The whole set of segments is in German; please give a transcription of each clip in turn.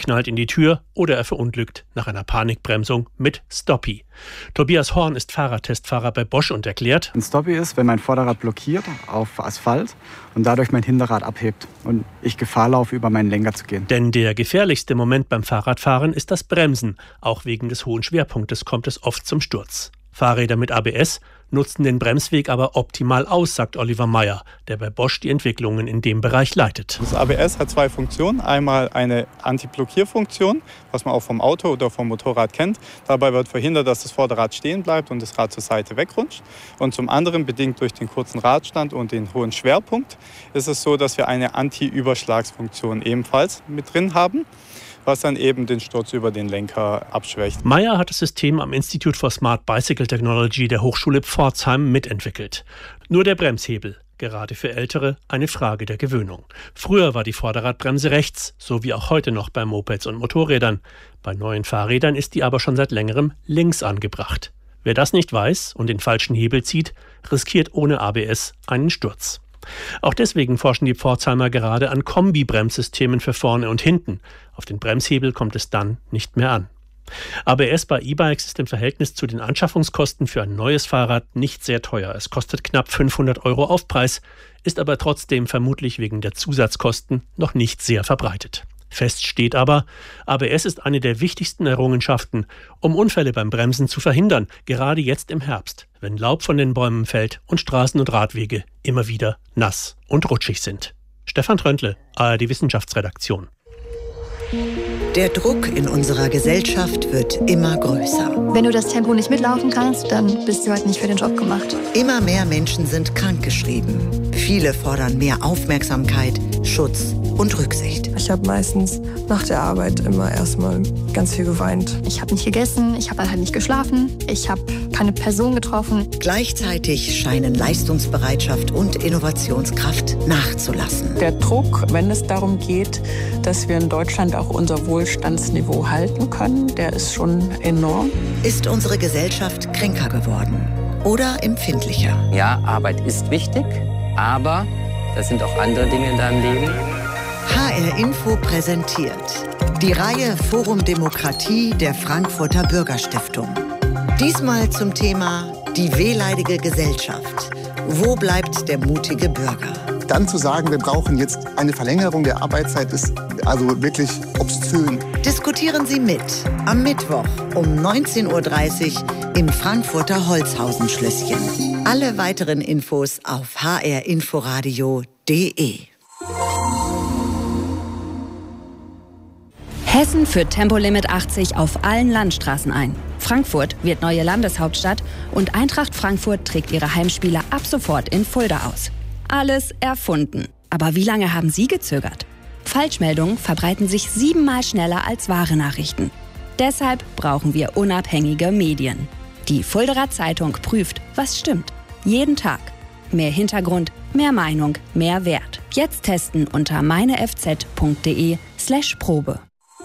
knallt in die Tür oder er verunglückt nach einer Panikbremsung mit Stoppie. Tobias Horn ist Fahrradtestfahrer bei Bosch und erklärt: Ein Stoppie ist, wenn mein Vorderrad blockiert auf Asphalt und dadurch mein Hinterrad abhebt und ich Gefahr laufe, über meinen Lenker zu gehen. Denn der gefährlichste Moment beim Fahrradfahren ist das Bremsen. Auch wegen des hohen Schwerpunktes kommt es oft zum Sturz. Fahrräder mit ABS nutzen den Bremsweg aber optimal aus, sagt Oliver Meyer, der bei Bosch die Entwicklungen in dem Bereich leitet. Das ABS hat zwei Funktionen. Einmal eine Anti-Blockierfunktion, was man auch vom Auto oder vom Motorrad kennt. Dabei wird verhindert, dass das Vorderrad stehen bleibt und das Rad zur Seite wegrutscht. Und zum anderen, bedingt durch den kurzen Radstand und den hohen Schwerpunkt, ist es so, dass wir eine Anti-Überschlagsfunktion ebenfalls mit drin haben, was dann eben den Sturz über den Lenker abschwächt. Meyer hat das System am Institute for Smart Bicycle Technology der Hochschule Pforzheim mitentwickelt. Nur der Bremshebel, gerade für Ältere, eine Frage der Gewöhnung. Früher war die Vorderradbremse rechts, so wie auch heute noch bei Mopeds und Motorrädern. Bei neuen Fahrrädern ist die aber schon seit längerem links angebracht. Wer das nicht weiß und den falschen Hebel zieht, riskiert ohne ABS einen Sturz. Auch deswegen forschen die Pforzheimer gerade an Kombi-Bremssystemen für vorne und hinten. Auf den Bremshebel kommt es dann nicht mehr an. ABS bei E-Bikes ist im Verhältnis zu den Anschaffungskosten für ein neues Fahrrad nicht sehr teuer. Es kostet knapp 500 € Aufpreis, ist aber trotzdem vermutlich wegen der Zusatzkosten noch nicht sehr verbreitet. Fest steht aber, ABS ist eine der wichtigsten Errungenschaften, um Unfälle beim Bremsen zu verhindern, gerade jetzt im Herbst, wenn Laub von den Bäumen fällt und Straßen und Radwege immer wieder nass und rutschig sind. Stefan Tröntle, ARD Wissenschaftsredaktion. Der Druck in unserer Gesellschaft wird immer größer. Wenn du das Tempo nicht mitlaufen kannst, dann bist du halt nicht für den Job gemacht. Immer mehr Menschen sind krankgeschrieben. Viele fordern mehr Aufmerksamkeit, Schutz und Rücksicht. Ich habe meistens nach der Arbeit immer erstmal ganz viel geweint. Ich habe nicht gegessen, ich habe halt nicht geschlafen, ich habe keine Person getroffen. Gleichzeitig scheinen Leistungsbereitschaft und Innovationskraft nachzulassen. Der Druck, wenn es darum geht, dass wir in Deutschland auch unser Wohlstandsniveau halten können, der ist schon enorm. Ist unsere Gesellschaft kränker geworden oder empfindlicher? Ja, Arbeit ist wichtig, aber das sind auch andere Dinge in deinem Leben. HR Info präsentiert die Reihe Forum Demokratie der Frankfurter Bürgerstiftung. Diesmal zum Thema die wehleidige Gesellschaft. Wo bleibt der mutige Bürger? Dann zu sagen, wir brauchen jetzt eine Verlängerung der Arbeitszeit, ist also wirklich obszön. Diskutieren Sie mit am Mittwoch um 19:30 Uhr im Frankfurter Holzhausen-Schlösschen. Alle weiteren Infos auf hrinforadio.de. Hessen führt Tempolimit 80 auf allen Landstraßen ein. Frankfurt wird neue Landeshauptstadt und Eintracht Frankfurt trägt ihre Heimspiele ab sofort in Fulda aus. Alles erfunden. Aber wie lange haben Sie gezögert? Falschmeldungen verbreiten sich 7-mal schneller als wahre Nachrichten. Deshalb brauchen wir unabhängige Medien. Die Fuldaer Zeitung prüft, was stimmt. Jeden Tag. Mehr Hintergrund, mehr Meinung, mehr Wert. Jetzt testen unter meinefz.de/Probe.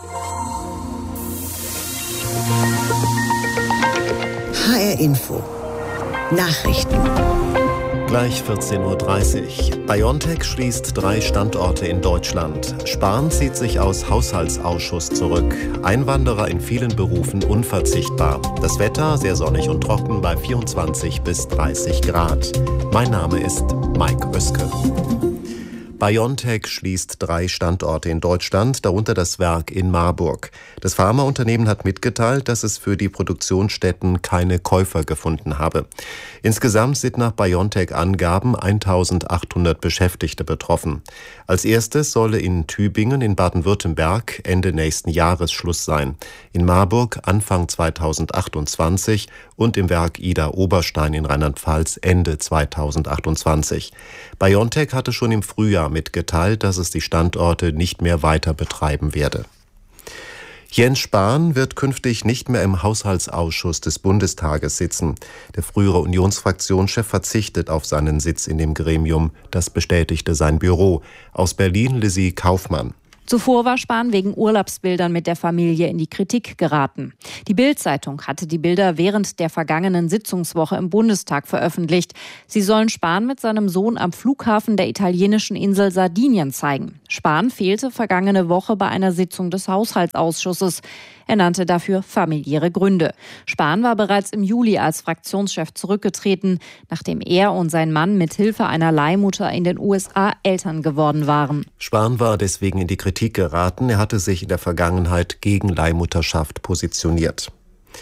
HR Info. Nachrichten. Gleich 14:30 Uhr. BioNTech schließt 3 Standorte in Deutschland. Spahn zieht sich aus Haushaltsausschuss zurück. Einwanderer in vielen Berufen unverzichtbar. Das Wetter sehr sonnig und trocken bei 24 bis 30 Grad. Mein Name ist Mike Oeske. BioNTech schließt 3 Standorte in Deutschland, darunter das Werk in Marburg. Das Pharmaunternehmen hat mitgeteilt, dass es für die Produktionsstätten keine Käufer gefunden habe. Insgesamt sind nach BioNTech-Angaben 1.800 Beschäftigte betroffen. Als erstes solle in Tübingen in Baden-Württemberg Ende nächsten Jahres Schluss sein. In Marburg Anfang 2028 und im Werk Idar-Oberstein in Rheinland-Pfalz Ende 2028. BioNTech hatte schon im Frühjahr mitgeteilt, dass es die Standorte nicht mehr weiter betreiben werde. Jens Spahn wird künftig nicht mehr im Haushaltsausschuss des Bundestages sitzen. Der frühere Unionsfraktionschef verzichtet auf seinen Sitz in dem Gremium. Das bestätigte sein Büro. Aus Berlin Lizzie Kaufmann. Zuvor war Spahn wegen Urlaubsbildern mit der Familie in die Kritik geraten. Die Bild-Zeitung hatte die Bilder während der vergangenen Sitzungswoche im Bundestag veröffentlicht. Sie sollen Spahn mit seinem Sohn am Flughafen der italienischen Insel Sardinien zeigen. Spahn fehlte vergangene Woche bei einer Sitzung des Haushaltsausschusses. Er nannte dafür familiäre Gründe. Spahn war bereits im Juli als Fraktionschef zurückgetreten, nachdem er und sein Mann mit Hilfe einer Leihmutter in den USA Eltern geworden waren. Spahn war deswegen in die Kritik geraten. Er hatte sich in der Vergangenheit gegen Leihmutterschaft positioniert.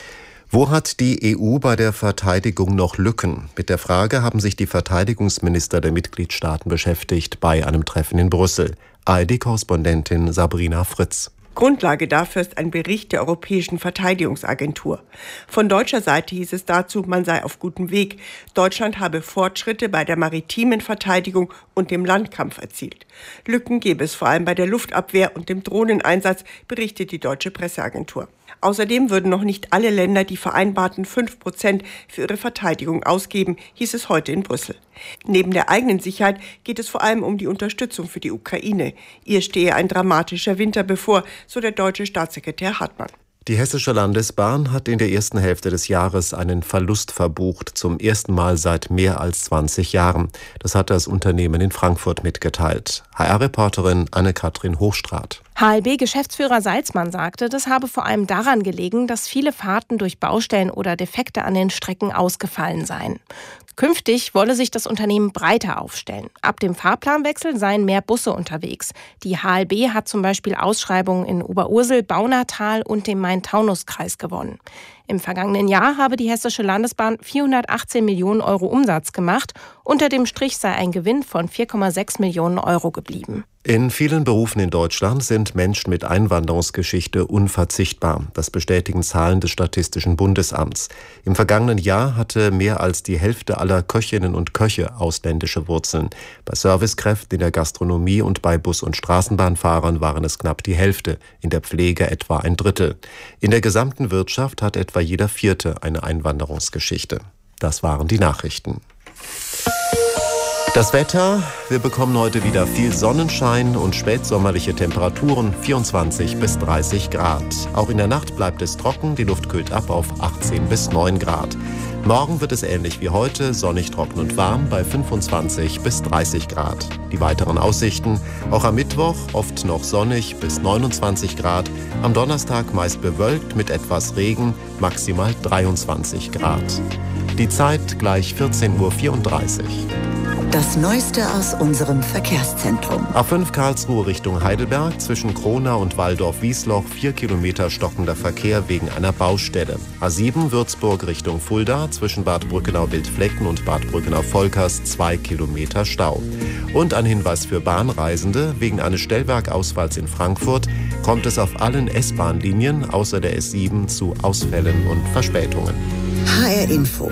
Wo hat die EU bei der Verteidigung noch Lücken? Mit der Frage haben sich die Verteidigungsminister der Mitgliedstaaten beschäftigt bei einem Treffen in Brüssel. ARD-Korrespondentin Sabrina Fritz. Grundlage dafür ist ein Bericht der Europäischen Verteidigungsagentur. Von deutscher Seite hieß es dazu, man sei auf gutem Weg. Deutschland habe Fortschritte bei der maritimen Verteidigung und dem Landkampf erzielt. Lücken gäbe es vor allem bei der Luftabwehr und dem Drohneneinsatz, berichtet die deutsche Presseagentur. Außerdem würden noch nicht alle Länder die vereinbarten 5% für ihre Verteidigung ausgeben, hieß es heute in Brüssel. Neben der eigenen Sicherheit geht es vor allem um die Unterstützung für die Ukraine. Ihr stehe ein dramatischer Winter bevor, so der deutsche Staatssekretär Hartmann. Die Hessische Landesbahn hat in der ersten Hälfte des Jahres einen Verlust verbucht, zum ersten Mal seit mehr als 20 Jahren. Das hat das Unternehmen in Frankfurt mitgeteilt. HR-Reporterin Anne-Kathrin Hochstraat. HLB-Geschäftsführer Salzmann sagte, das habe vor allem daran gelegen, dass viele Fahrten durch Baustellen oder Defekte an den Strecken ausgefallen seien. Künftig wolle sich das Unternehmen breiter aufstellen. Ab dem Fahrplanwechsel seien mehr Busse unterwegs. Die HLB hat zum Beispiel Ausschreibungen in Oberursel, Baunatal und dem Main-Taunus-Kreis gewonnen. Im vergangenen Jahr habe die Hessische Landesbahn 418 Millionen Euro Umsatz gemacht. Unter dem Strich sei ein Gewinn von 4,6 Millionen Euro geblieben. In vielen Berufen in Deutschland sind Menschen mit Einwanderungsgeschichte unverzichtbar. Das bestätigen Zahlen des Statistischen Bundesamts. Im vergangenen Jahr hatte mehr als die Hälfte aller Köchinnen und Köche ausländische Wurzeln. Bei Servicekräften in der Gastronomie und bei Bus- und Straßenbahnfahrern waren es knapp die Hälfte, in der Pflege etwa ein Drittel. In der gesamten Wirtschaft hat etwa jeder Vierte eine Einwanderungsgeschichte. Das waren die Nachrichten. Das Wetter, wir bekommen heute wieder viel Sonnenschein und spätsommerliche Temperaturen, 24 bis 30 Grad. Auch in der Nacht bleibt es trocken, die Luft kühlt ab auf 18 bis 9 Grad. Morgen wird es ähnlich wie heute, sonnig, trocken und warm bei 25 bis 30 Grad. Die weiteren Aussichten, auch am Mittwoch oft noch sonnig bis 29 Grad, am Donnerstag meist bewölkt mit etwas Regen, maximal 23 Grad. Die Zeit gleich 14:34 Uhr. Das Neueste aus unserem Verkehrszentrum. A5 Karlsruhe Richtung Heidelberg, zwischen Kronau und Walldorf-Wiesloch 4 Kilometer stockender Verkehr wegen einer Baustelle. A7 Würzburg Richtung Fulda, zwischen Bad Brückenau-Wildflecken und Bad Brückenau-Volkers 2 Kilometer Stau. Und ein Hinweis für Bahnreisende: Wegen eines Stellwerkausfalls in Frankfurt kommt es auf allen S-Bahn-Linien außer der S7 zu Ausfällen und Verspätungen. HR Info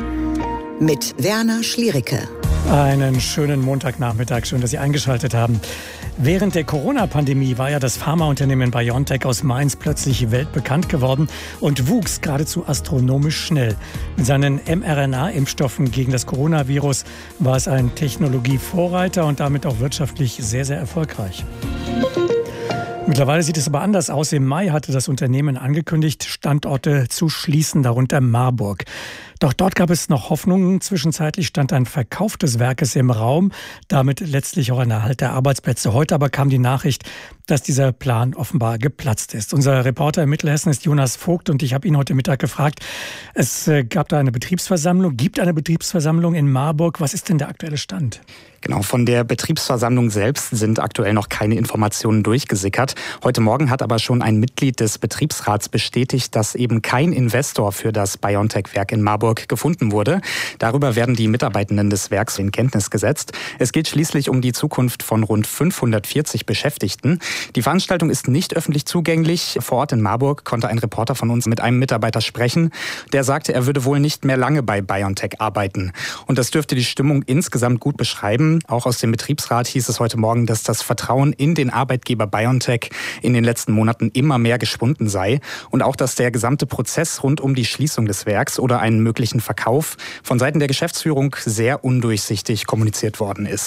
mit Werner Schliericke. Einen schönen Montagnachmittag, schön, dass Sie eingeschaltet haben. Während der Corona-Pandemie war ja das Pharmaunternehmen BioNTech aus Mainz plötzlich weltbekannt geworden und wuchs geradezu astronomisch schnell. Mit seinen mRNA-Impfstoffen gegen das Coronavirus war es ein Technologievorreiter und damit auch wirtschaftlich sehr, sehr erfolgreich. Mittlerweile sieht es aber anders aus. Im Mai hatte das Unternehmen angekündigt, Standorte zu schließen, darunter Marburg. Doch dort gab es noch Hoffnungen. Zwischenzeitlich stand ein Verkauf des Werkes im Raum, damit letztlich auch ein Erhalt der Arbeitsplätze. Heute aber kam die Nachricht, dass dieser Plan offenbar geplatzt ist. Unser Reporter in Mittelhessen ist Jonas Vogt und ich habe ihn heute Mittag gefragt. Es gab da eine Betriebsversammlung, gibt eine Betriebsversammlung in Marburg. Was ist denn der aktuelle Stand? Genau, von der Betriebsversammlung selbst sind aktuell noch keine Informationen durchgesickert. Heute Morgen hat aber schon ein Mitglied des Betriebsrats bestätigt, dass eben kein Investor für das BioNTech-Werk in Marburg gefunden wurde. Darüber werden die Mitarbeitenden des Werks in Kenntnis gesetzt. Es geht schließlich um die Zukunft von rund 540 Beschäftigten. Die Veranstaltung ist nicht öffentlich zugänglich. Vor Ort in Marburg konnte ein Reporter von uns mit einem Mitarbeiter sprechen. Der sagte, er würde wohl nicht mehr lange bei BioNTech arbeiten. Und das dürfte die Stimmung insgesamt gut beschreiben. Auch aus dem Betriebsrat hieß es heute Morgen, dass das Vertrauen in den Arbeitgeber BioNTech in den letzten Monaten immer mehr geschwunden sei. Und auch, dass der gesamte Prozess rund um die Schließung des Werks oder einen möglichen Verkauf von Seiten der Geschäftsführung sehr undurchsichtig kommuniziert worden ist.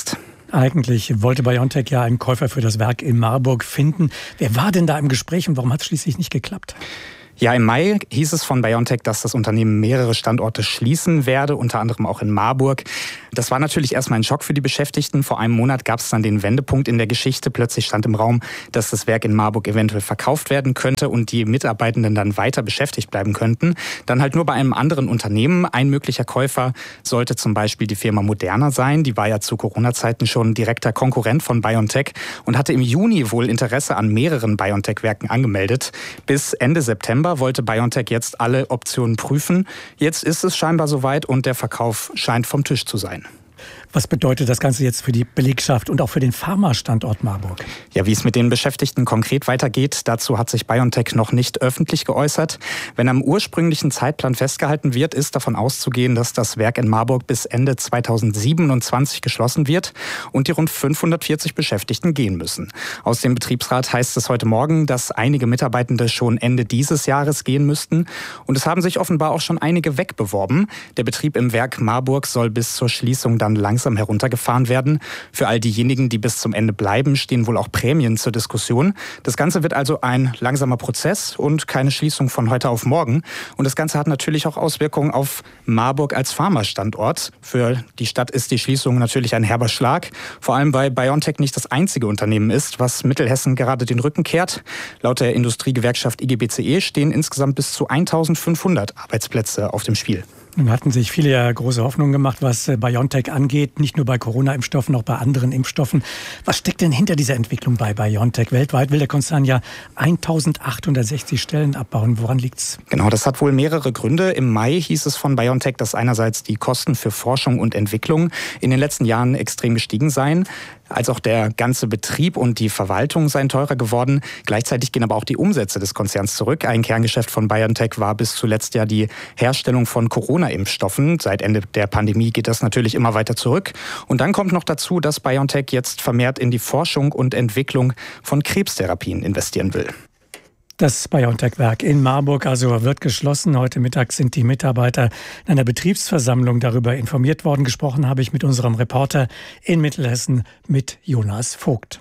Eigentlich wollte BioNTech ja einen Käufer für das Werk in Marburg finden. Wer war denn da im Gespräch und warum hat es schließlich nicht geklappt? Ja, im Mai hieß es von BioNTech, dass das Unternehmen mehrere Standorte schließen werde, unter anderem auch in Marburg. Das war natürlich erstmal ein Schock für die Beschäftigten. Vor einem Monat gab es dann den Wendepunkt in der Geschichte. Plötzlich stand im Raum, dass das Werk in Marburg eventuell verkauft werden könnte und die Mitarbeitenden dann weiter beschäftigt bleiben könnten. Dann halt nur bei einem anderen Unternehmen. Ein möglicher Käufer sollte zum Beispiel die Firma Moderna sein. Die war ja zu Corona-Zeiten schon direkter Konkurrent von BioNTech und hatte im Juni wohl Interesse an mehreren BioNTech-Werken angemeldet. Bis Ende September wollte BioNTech jetzt alle Optionen prüfen. Jetzt ist es scheinbar soweit und der Verkauf scheint vom Tisch zu sein. Was bedeutet das Ganze jetzt für die Belegschaft und auch für den Pharma-Standort Marburg? Ja, wie es mit den Beschäftigten konkret weitergeht, dazu hat sich BioNTech noch nicht öffentlich geäußert. Wenn am ursprünglichen Zeitplan festgehalten wird, ist davon auszugehen, dass das Werk in Marburg bis Ende 2027 geschlossen wird und die rund 540 Beschäftigten gehen müssen. Aus dem Betriebsrat heißt es heute Morgen, dass einige Mitarbeitende schon Ende dieses Jahres gehen müssten. Und es haben sich offenbar auch schon einige wegbeworben. Der Betrieb im Werk Marburg soll bis zur Schließung dann langsam heruntergefahren werden. Für all diejenigen, die bis zum Ende bleiben, stehen wohl auch Prämien zur Diskussion. Das Ganze wird also ein langsamer Prozess und keine Schließung von heute auf morgen. Und das Ganze hat natürlich auch Auswirkungen auf Marburg als Pharma-Standort. Für die Stadt ist die Schließung natürlich ein herber Schlag. Vor allem, weil BioNTech nicht das einzige Unternehmen ist, was Mittelhessen gerade den Rücken kehrt. Laut der Industriegewerkschaft IGBCE stehen insgesamt bis zu 1500 Arbeitsplätze auf dem Spiel. Nun hatten sich viele ja große Hoffnungen gemacht, was BioNTech angeht, nicht nur bei Corona-Impfstoffen, auch bei anderen Impfstoffen. Was steckt denn hinter dieser Entwicklung bei BioNTech? Weltweit will der Konzern ja 1860 Stellen abbauen. Woran liegt's? Genau, das hat wohl mehrere Gründe. Im Mai hieß es von BioNTech, dass einerseits die Kosten für Forschung und Entwicklung in den letzten Jahren extrem gestiegen seien, als auch der ganze Betrieb und die Verwaltung seien teurer geworden. Gleichzeitig gehen aber auch die Umsätze des Konzerns zurück. Ein Kerngeschäft von BioNTech war bis zuletzt ja die Herstellung von Corona-Impfstoffen. Seit Ende der Pandemie geht das natürlich immer weiter zurück. Und dann kommt noch dazu, dass BioNTech jetzt vermehrt in die Forschung und Entwicklung von Krebstherapien investieren will. Das BioNTech-Werk in Marburg also wird geschlossen. Heute Mittag sind die Mitarbeiter in einer Betriebsversammlung darüber informiert worden. Gesprochen habe ich mit unserem Reporter in Mittelhessen, mit Jonas Vogt.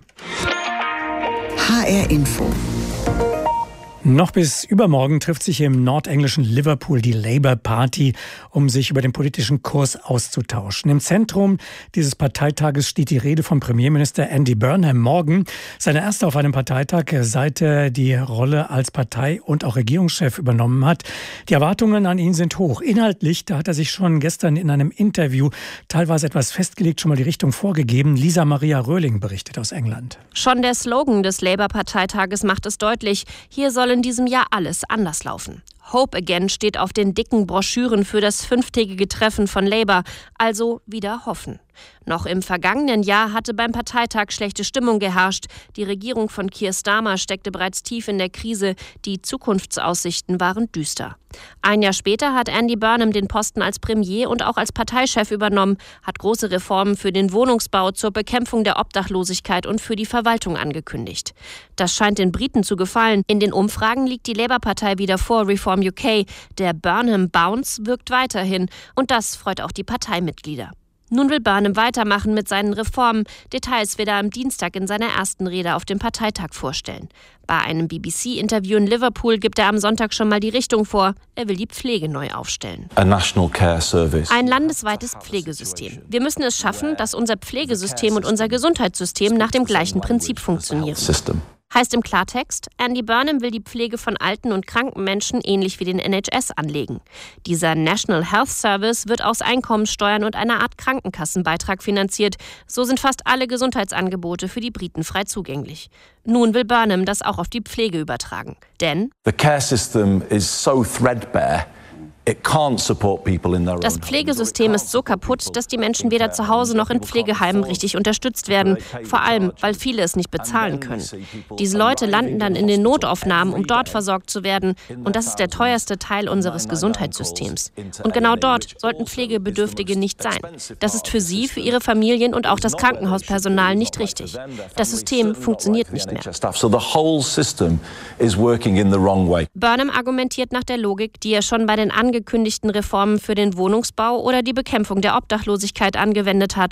HR Info. Noch bis übermorgen trifft sich im nordenglischen Liverpool die Labour Party, um sich über den politischen Kurs auszutauschen. Im Zentrum dieses Parteitages steht die Rede von Premierminister Andy Burnham morgen. Seine erste auf einem Parteitag, seit er die Rolle als Partei- und auch Regierungschef übernommen hat. Die Erwartungen an ihn sind hoch. Inhaltlich, da hat er sich schon gestern in einem Interview teilweise etwas festgelegt, schon mal die Richtung vorgegeben. Lisa Maria Röhling berichtet aus England. Schon der Slogan des Labour-Parteitages macht es deutlich. Hier sollen in diesem Jahr alles anders laufen. Hope Again steht auf den dicken Broschüren für das 5-tägige Treffen von Labour, also wieder hoffen. Noch im vergangenen Jahr hatte beim Parteitag schlechte Stimmung geherrscht. Die Regierung von Keir Starmer steckte bereits tief in der Krise. Die Zukunftsaussichten waren düster. Ein Jahr später hat Andy Burnham den Posten als Premier und auch als Parteichef übernommen, hat große Reformen für den Wohnungsbau, zur Bekämpfung der Obdachlosigkeit und für die Verwaltung angekündigt. Das scheint den Briten zu gefallen. In den Umfragen liegt die Labour-Partei wieder vor Reform UK. Der Burnham Bounce wirkt weiterhin und das freut auch die Parteimitglieder. Nun will Burnham weitermachen mit seinen Reformen. Details wird er am Dienstag in seiner ersten Rede auf dem Parteitag vorstellen. Bei einem BBC-Interview in Liverpool gibt er am Sonntag schon mal die Richtung vor. Er will die Pflege neu aufstellen. Ein landesweites Pflegesystem. Wir müssen es schaffen, dass unser Pflegesystem und unser Gesundheitssystem nach dem gleichen Prinzip funktionieren. Heißt im Klartext, Andy Burnham will die Pflege von alten und kranken Menschen ähnlich wie den NHS anlegen. Dieser National Health Service wird aus Einkommenssteuern und einer Art Krankenkassenbeitrag finanziert. So sind fast alle Gesundheitsangebote für die Briten frei zugänglich. Nun will Burnham das auch auf die Pflege übertragen. Denn the care system is so threadbare. Das Pflegesystem ist so kaputt, dass die Menschen weder zu Hause noch in Pflegeheimen richtig unterstützt werden. Vor allem, weil viele es nicht bezahlen können. Diese Leute landen dann in den Notaufnahmen, um dort versorgt zu werden. Und das ist der teuerste Teil unseres Gesundheitssystems. Und genau dort sollten Pflegebedürftige nicht sein. Das ist für sie, für ihre Familien und auch das Krankenhauspersonal nicht richtig. Das System funktioniert nicht mehr. Burnham argumentiert nach der Logik, die er schon bei den angekündigten Reformen für den Wohnungsbau oder die Bekämpfung der Obdachlosigkeit angewendet hat.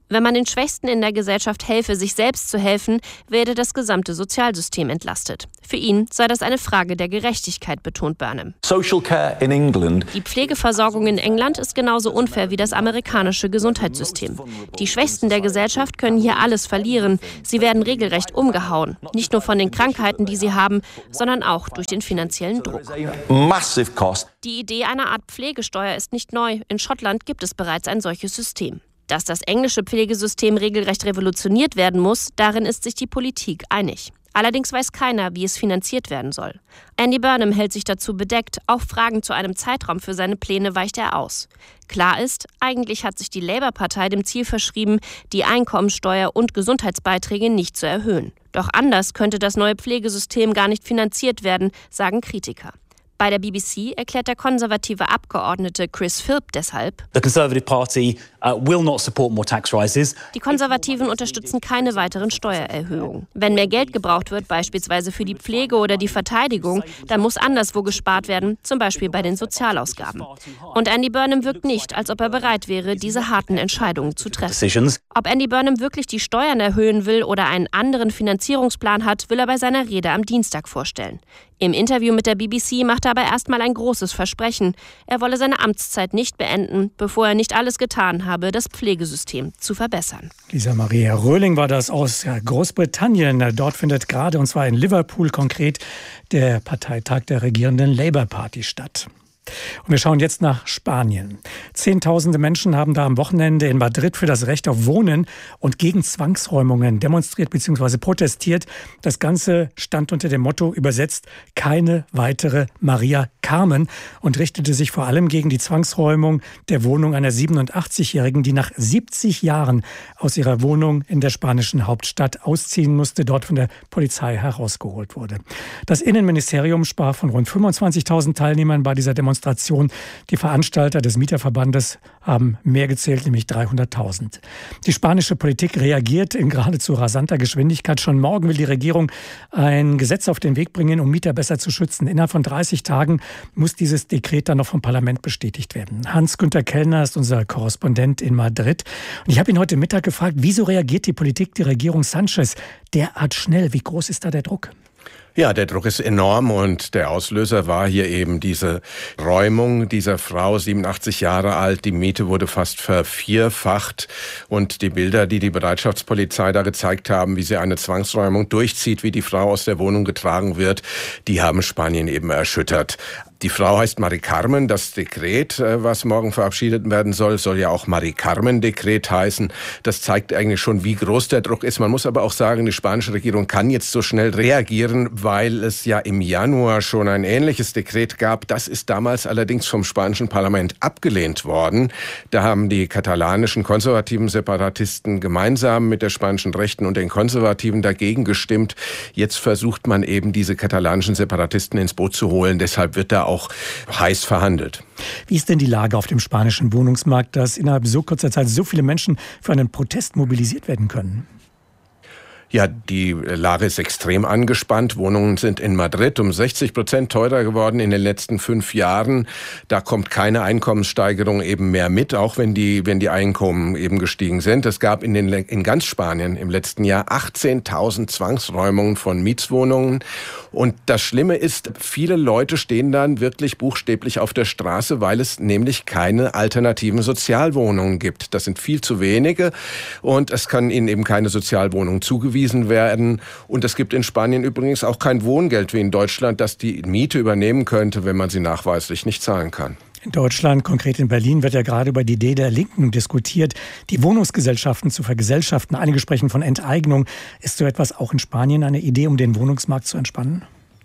Wenn man den Schwächsten in der Gesellschaft helfe, sich selbst zu helfen, werde das gesamte Sozialsystem entlastet. Für ihn sei das eine Frage der Gerechtigkeit, betont Burnham. Social care in England. Die Pflegeversorgung in England ist genauso unfair wie das amerikanische Gesundheitssystem. Die Schwächsten der Gesellschaft können hier alles verlieren. Sie werden regelrecht umgehauen. Nicht nur von den Krankheiten, die sie haben, sondern auch durch den finanziellen Druck. Massive cost. Die Idee einer Art Pflegesteuer ist nicht neu. In Schottland gibt es bereits ein solches System. Dass das englische Pflegesystem regelrecht revolutioniert werden muss, darin ist sich die Politik einig. Allerdings weiß keiner, wie es finanziert werden soll. Andy Burnham hält sich dazu bedeckt, auch Fragen zu einem Zeitraum für seine Pläne weicht er aus. Klar ist, eigentlich hat sich die Labour-Partei dem Ziel verschrieben, die Einkommensteuer und Gesundheitsbeiträge nicht zu erhöhen. Doch anders könnte das neue Pflegesystem gar nicht finanziert werden, sagen Kritiker. Bei der BBC erklärt der konservative Abgeordnete Chris Philp deshalb: The Conservative Party will not support more tax rises. Die Konservativen unterstützen keine weiteren Steuererhöhungen. Wenn mehr Geld gebraucht wird, beispielsweise für die Pflege oder die Verteidigung, dann muss anderswo gespart werden, zum Beispiel bei den Sozialausgaben. Und Andy Burnham wirkt nicht, als ob er bereit wäre, diese harten Entscheidungen zu treffen. Ob Andy Burnham wirklich die Steuern erhöhen will oder einen anderen Finanzierungsplan hat, will er bei seiner Rede am Dienstag vorstellen. Im Interview mit der BBC macht er aber erstmal ein großes Versprechen. Er wolle seine Amtszeit nicht beenden, bevor er nicht alles getan habe, das Pflegesystem zu verbessern. Lisa Maria Röhling war das aus Großbritannien. Dort findet gerade, und zwar in Liverpool konkret, der Parteitag der regierenden Labour Party statt. Und wir schauen jetzt nach Spanien. Zehntausende Menschen haben da am Wochenende in Madrid für das Recht auf Wohnen und gegen Zwangsräumungen demonstriert bzw. protestiert. Das Ganze stand unter dem Motto übersetzt: keine weitere Maria Carmen, und richtete sich vor allem gegen die Zwangsräumung der Wohnung einer 87-Jährigen, die nach 70 Jahren aus ihrer Wohnung in der spanischen Hauptstadt ausziehen musste, dort von der Polizei herausgeholt wurde. Das Innenministerium sprach von rund 25.000 Teilnehmern bei dieser Demonstration. Die Veranstalter des Mieterverbandes haben mehr gezählt, nämlich 300.000. Die spanische Politik reagiert in geradezu rasanter Geschwindigkeit. Schon morgen will die Regierung ein Gesetz auf den Weg bringen, um Mieter besser zu schützen. Innerhalb von 30 Tagen muss dieses Dekret dann noch vom Parlament bestätigt werden. Hans-Günther Kellner ist unser Korrespondent in Madrid. Und ich habe ihn heute Mittag gefragt, wieso reagiert die Politik, die Regierung Sánchez derart schnell? Wie groß ist da der Druck? Ja, der Druck ist enorm, und der Auslöser war hier eben diese Räumung dieser Frau, 87 Jahre alt. Die Miete wurde fast vervierfacht, und die Bilder, die die Bereitschaftspolizei da gezeigt haben, wie sie eine Zwangsräumung durchzieht, wie die Frau aus der Wohnung getragen wird, die haben Spanien eben erschüttert. Die Frau heißt Mari Carmen. Das Dekret, was morgen verabschiedet werden soll, soll ja auch Mari Carmen-Dekret heißen. Das zeigt eigentlich schon, wie groß der Druck ist. Man muss aber auch sagen, die spanische Regierung kann jetzt so schnell reagieren, weil es ja im Januar schon ein ähnliches Dekret gab. Das ist damals allerdings vom spanischen Parlament abgelehnt worden. Da haben die katalanischen konservativen Separatisten gemeinsam mit der spanischen Rechten und den Konservativen dagegen gestimmt. Jetzt versucht man eben, diese katalanischen Separatisten ins Boot zu holen. Deshalb wird da auch heiß verhandelt. Wie ist denn die Lage auf dem spanischen Wohnungsmarkt, dass innerhalb so kurzer Zeit so viele Menschen für einen Protest mobilisiert werden können? Ja, die Lage ist extrem angespannt. Wohnungen sind in Madrid um 60% teurer geworden in den letzten 5 Jahren. Da kommt keine Einkommenssteigerung eben mehr mit, auch wenn die Einkommen eben gestiegen sind. Es gab in ganz Spanien im letzten Jahr 18.000 Zwangsräumungen von Mietswohnungen. Und das Schlimme ist, viele Leute stehen dann wirklich buchstäblich auf der Straße, weil es nämlich keine alternativen Sozialwohnungen gibt. Das sind viel zu wenige, und es kann ihnen eben keine Sozialwohnung zugewiesen werden. Und es gibt in Spanien übrigens auch kein Wohngeld wie in Deutschland, das die Miete übernehmen könnte, wenn man sie nachweislich nicht zahlen kann. In Deutschland, konkret in Berlin, wird ja gerade über die Idee der Linken diskutiert, die Wohnungsgesellschaften zu vergesellschaften. Einige sprechen von Enteignung. Ist so etwas auch in Spanien eine Idee, um den Wohnungsmarkt zu entspannen?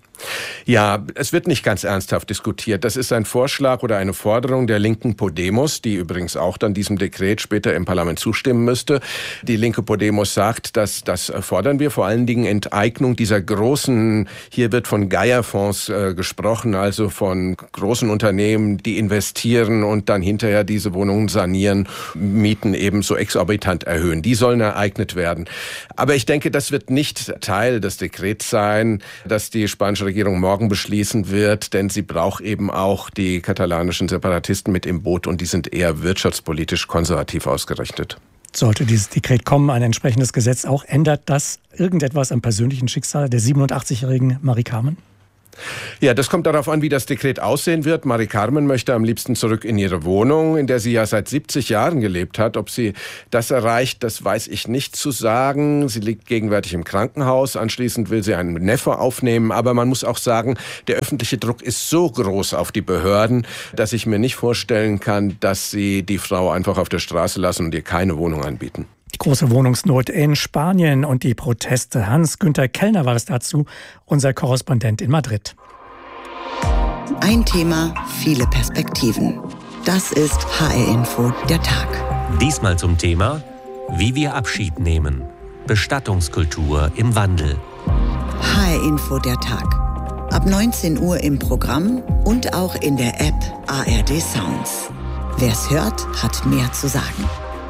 Ja, es wird nicht ganz ernsthaft diskutiert. Das ist ein Vorschlag oder eine Forderung der linken Podemos, die übrigens auch dann diesem Dekret später im Parlament zustimmen müsste. Die linke Podemos sagt, dass das fordern wir, vor allen Dingen Enteignung dieser großen, hier wird von Geierfonds gesprochen, also von großen Unternehmen, die investieren und dann hinterher diese Wohnungen sanieren, Mieten eben so exorbitant erhöhen. Die sollen ereignet werden. Aber ich denke, das wird nicht Teil des Dekrets sein, dass die spanische Regierung morgen beschließen wird, denn sie braucht eben auch die katalanischen Separatisten mit im Boot, und die sind eher wirtschaftspolitisch konservativ ausgerichtet. sollte dieses Dekret kommen, ein entsprechendes Gesetz auch, ändert das irgendetwas am persönlichen Schicksal der 87-jährigen Mari Carmen? Ja, das kommt darauf an, wie das Dekret aussehen wird. Mari Carmen möchte am liebsten zurück in ihre Wohnung, in der sie ja seit 70 Jahren gelebt hat. Ob sie das erreicht, das weiß ich nicht zu sagen. Sie liegt gegenwärtig im Krankenhaus. Anschließend will sie einen Neffe aufnehmen. Aber man muss auch sagen, der öffentliche Druck ist so groß auf die Behörden, dass ich mir nicht vorstellen kann, dass sie die Frau einfach auf der Straße lassen und ihr keine Wohnung anbieten. Die große Wohnungsnot in Spanien und die Proteste. Hans-Günther Kellner war es dazu, unser Korrespondent in Madrid. Ein Thema, viele Perspektiven. Das ist HR Info, der Tag. Diesmal zum Thema, wie wir Abschied nehmen. Bestattungskultur im Wandel. HR Info, der Tag. Ab 19 Uhr im Programm und auch in der App ARD Sounds. Wer's hört, hat mehr zu sagen.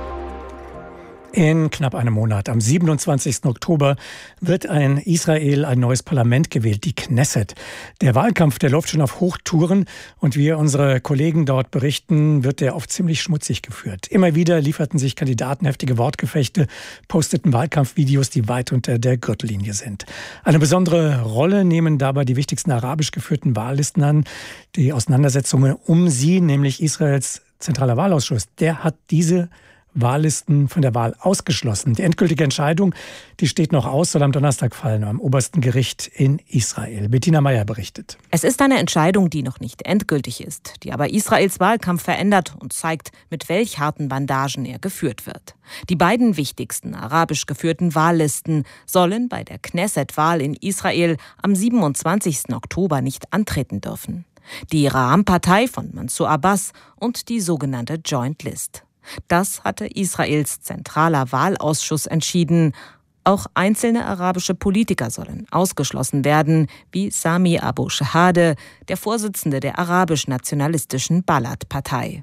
In knapp einem Monat, am 27. Oktober, wird in Israel ein neues Parlament gewählt, die Knesset. Der Wahlkampf, der läuft schon auf Hochtouren und wie unsere Kollegen dort berichten, wird der oft ziemlich schmutzig geführt. Immer wieder lieferten sich Kandidaten heftige Wortgefechte, posteten Wahlkampfvideos, die weit unter der Gürtellinie sind. Eine besondere Rolle nehmen dabei die wichtigsten arabisch geführten Wahllisten an. Die Auseinandersetzungen um sie, nämlich Israels zentraler Wahlausschuss, der hat diese Wahllisten von der Wahl ausgeschlossen. Die endgültige Entscheidung, die steht noch aus, soll am Donnerstag fallen, am obersten Gericht in Israel. Bettina Meyer berichtet. Es ist eine Entscheidung, die noch nicht endgültig ist, die aber Israels Wahlkampf verändert und zeigt, mit welch harten Bandagen er geführt wird. Die beiden wichtigsten arabisch geführten Wahllisten sollen bei der Knesset-Wahl in Israel am 27. Oktober nicht antreten dürfen. Die Ra'am-Partei von Mansour Abbas und die sogenannte Joint List. Das hatte Israels zentraler Wahlausschuss entschieden. Auch einzelne arabische Politiker sollen ausgeschlossen werden, wie Sami Abu Shahade, der Vorsitzende der arabisch-nationalistischen Balad-Partei.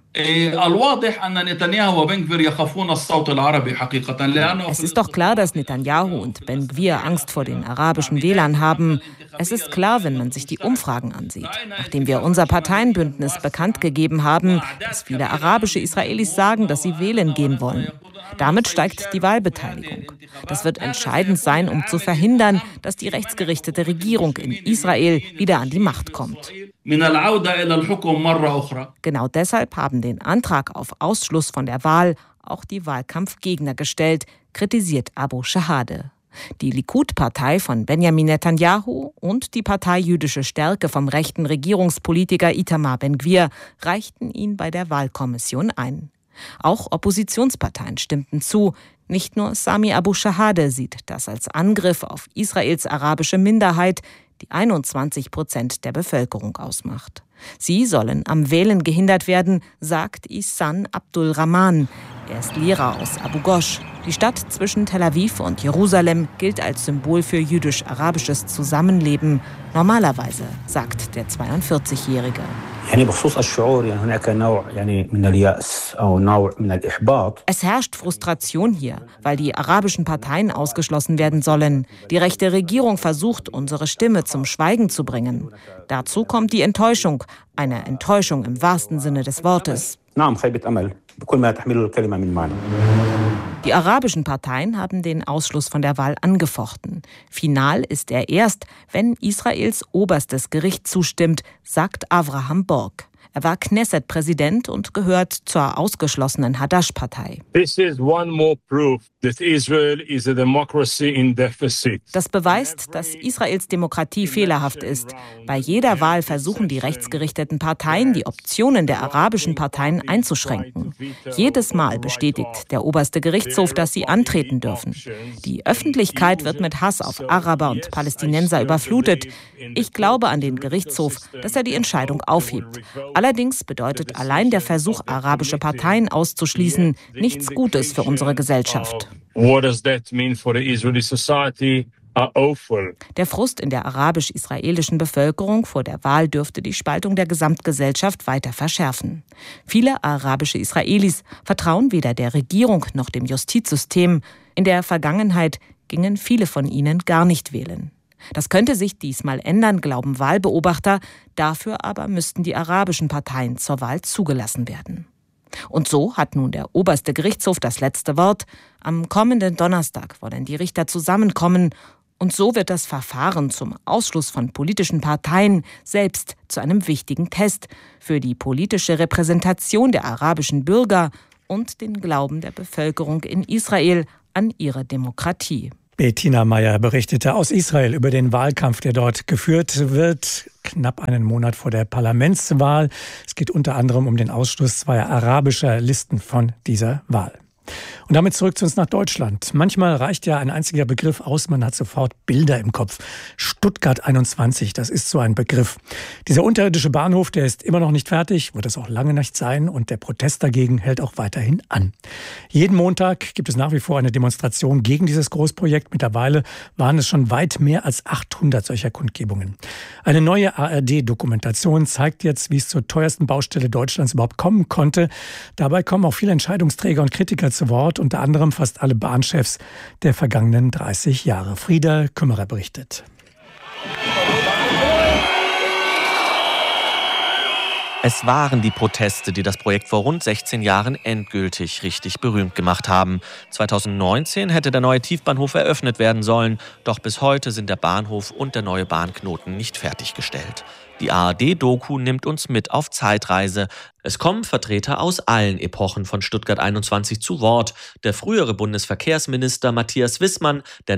Es ist doch klar, dass Netanyahu und Ben Gvir Angst vor den arabischen Wählern haben. Es ist klar, wenn man sich die Umfragen ansieht. Nachdem wir unser Parteienbündnis bekannt gegeben haben, dass viele arabische Israelis sagen, dass sie wählen gehen wollen. Damit steigt die Wahlbeteiligung. Das wird entscheidend sein, um zu verhindern, dass die rechtsgerichtete Regierung in Israel wieder an die Macht kommt. Genau deshalb haben den Antrag auf Ausschluss von der Wahl auch die Wahlkampfgegner gestellt, kritisiert Abu Shahade. Die Likud-Partei von Benjamin Netanyahu und die Partei Jüdische Stärke vom rechten Regierungspolitiker Itamar Ben Gvir reichten ihn bei der Wahlkommission ein. Auch Oppositionsparteien stimmten zu. Nicht nur Sami Abu Shahade sieht das als Angriff auf Israels arabische Minderheit, die 21% der Bevölkerung ausmacht. Sie sollen am Wählen gehindert werden, sagt Ihsan Abdul Rahman. Er ist Lehrer aus Abu Ghosh. Die Stadt zwischen Tel Aviv und Jerusalem gilt als Symbol für jüdisch-arabisches Zusammenleben. Normalerweise, sagt der 42-Jährige. Es herrscht Frustration hier, weil die arabischen Parteien ausgeschlossen werden sollen. Die rechte Regierung versucht, unsere Stimme zum Schweigen zu bringen. Dazu kommt die Enttäuschung, eine Enttäuschung im wahrsten Sinne des Wortes. Die arabischen Parteien haben den Ausschluss von der Wahl angefochten. Final ist er erst, wenn Israels oberstes Gericht zustimmt, sagt Avraham Borg. Er war Knesset-Präsident und gehört zur ausgeschlossenen Hadash-Partei. Das beweist, dass Israels Demokratie fehlerhaft ist. Bei jeder Wahl versuchen die rechtsgerichteten Parteien, die Optionen der arabischen Parteien einzuschränken. Jedes Mal bestätigt der oberste Gerichtshof, dass sie antreten dürfen. Die Öffentlichkeit wird mit Hass auf Araber und Palästinenser überflutet. Ich glaube an den Gerichtshof, dass er die Entscheidung aufhebt. Allerdings bedeutet allein der Versuch, arabische Parteien auszuschließen, nichts Gutes für unsere Gesellschaft. Der Frust in der arabisch-israelischen Bevölkerung vor der Wahl dürfte die Spaltung der Gesamtgesellschaft weiter verschärfen. Viele arabische Israelis vertrauen weder der Regierung noch dem Justizsystem. In der Vergangenheit gingen viele von ihnen gar nicht wählen. Das könnte sich diesmal ändern, glauben Wahlbeobachter. Dafür aber müssten die arabischen Parteien zur Wahl zugelassen werden. Und so hat nun der oberste Gerichtshof das letzte Wort. Am kommenden Donnerstag wollen die Richter zusammenkommen. Und so wird das Verfahren zum Ausschluss von politischen Parteien selbst zu einem wichtigen Test für die politische Repräsentation der arabischen Bürger und den Glauben der Bevölkerung in Israel an ihre Demokratie. Bettina Meyer berichtete aus Israel über den Wahlkampf, der dort geführt wird, knapp einen Monat vor der Parlamentswahl. Es geht unter anderem um den Ausschluss zweier arabischer Listen von dieser Wahl. Und damit zurück zu uns nach Deutschland. Manchmal reicht ja ein einziger Begriff aus, man hat sofort Bilder im Kopf. Stuttgart 21, das ist so ein Begriff. Dieser unterirdische Bahnhof, der ist immer noch nicht fertig, wird es auch lange nicht sein und der Protest dagegen hält auch weiterhin an. Jeden Montag gibt es nach wie vor eine Demonstration gegen dieses Großprojekt. Mittlerweile waren es schon weit mehr als 800 solcher Kundgebungen. Eine neue ARD-Dokumentation zeigt jetzt, wie es zur teuersten Baustelle Deutschlands überhaupt kommen konnte. Dabei kommen auch viele Entscheidungsträger und Kritiker zu Wort, unter anderem fast alle Bahnchefs der vergangenen 30 Jahre. Frieda Kümmerer berichtet. Es waren die Proteste, die das Projekt vor rund 16 Jahren endgültig richtig berühmt gemacht haben. 2019 hätte der neue Tiefbahnhof eröffnet werden sollen, doch bis heute sind der Bahnhof und der neue Bahnknoten nicht fertiggestellt. Die ARD-Doku nimmt uns mit auf Zeitreise. Es kommen Vertreter aus allen Epochen von Stuttgart 21 zu Wort. Der frühere Bundesverkehrsminister Matthias Wissmann, der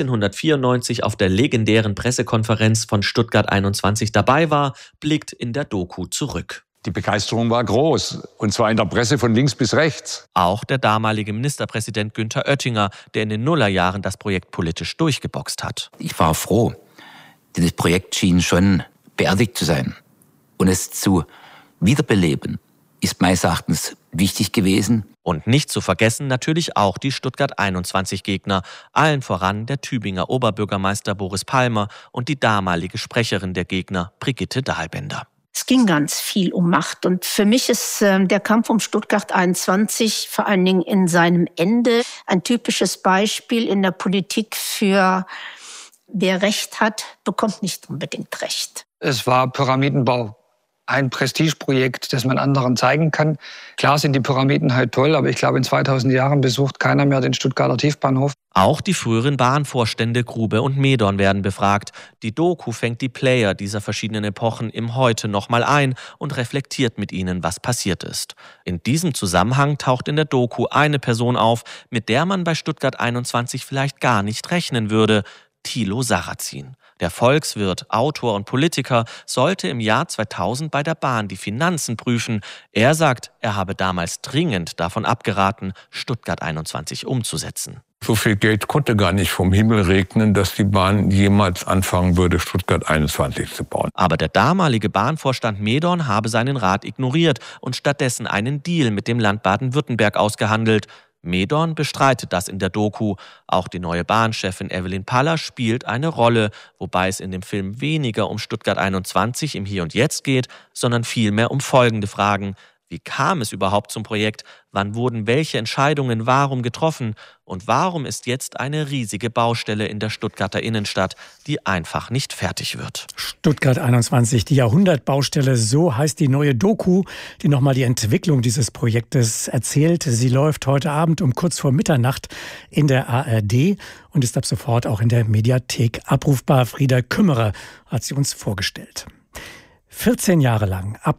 1994 auf der legendären Pressekonferenz von Stuttgart 21 dabei war, blickt in der Doku zurück. Die Begeisterung war groß, und zwar in der Presse von links bis rechts. Auch der damalige Ministerpräsident Günther Oettinger, der in den Nullerjahren das Projekt politisch durchgeboxt hat. Ich war froh, denn das Projekt schien schon beerdigt zu sein. Und es zu wiederbeleben ist meines Erachtens wichtig gewesen. Und nicht zu vergessen natürlich auch die Stuttgart 21-Gegner, allen voran der Tübinger Oberbürgermeister Boris Palmer und die damalige Sprecherin der Gegner Brigitte Dahlbender. Es ging ganz viel um Macht und für mich ist der Kampf um Stuttgart 21 vor allen Dingen in seinem Ende ein typisches Beispiel in der Politik für wer Recht hat, bekommt nicht unbedingt Recht. Es war Pyramidenbau, ein Prestigeprojekt, das man anderen zeigen kann. Klar sind die Pyramiden halt toll, aber ich glaube, in 2000 Jahren besucht keiner mehr den Stuttgarter Tiefbahnhof. Auch die früheren Bahnvorstände Grube und Medorn werden befragt. Die Doku fängt die Player dieser verschiedenen Epochen im Heute nochmal ein und reflektiert mit ihnen, was passiert ist. In diesem Zusammenhang taucht in der Doku eine Person auf, mit der man bei Stuttgart 21 vielleicht gar nicht rechnen würde: Thilo Sarrazin. Der Volkswirt, Autor und Politiker sollte im Jahr 2000 bei der Bahn die Finanzen prüfen. Er sagt, er habe damals dringend davon abgeraten, Stuttgart 21 umzusetzen. So viel Geld konnte gar nicht vom Himmel regnen, dass die Bahn jemals anfangen würde, Stuttgart 21 zu bauen. Aber der damalige Bahnvorstand Medorn habe seinen Rat ignoriert und stattdessen einen Deal mit dem Land Baden-Württemberg ausgehandelt. Medorn bestreitet das in der Doku. Auch die neue Bahnchefin Evelyn Paller spielt eine Rolle, wobei es in dem Film weniger um Stuttgart 21 im Hier und Jetzt geht, sondern vielmehr um folgende Fragen. Wie kam es überhaupt zum Projekt? Wann wurden welche Entscheidungen warum getroffen? Und warum ist jetzt eine riesige Baustelle in der Stuttgarter Innenstadt, die einfach nicht fertig wird? Stuttgart 21, die Jahrhundertbaustelle, so heißt die neue Doku, die nochmal die Entwicklung dieses Projektes erzählt. Sie läuft heute Abend um kurz vor Mitternacht in der ARD und ist ab sofort auch in der Mediathek abrufbar. Frieda Kümmerer hat sie uns vorgestellt. 14 Jahre lang, ab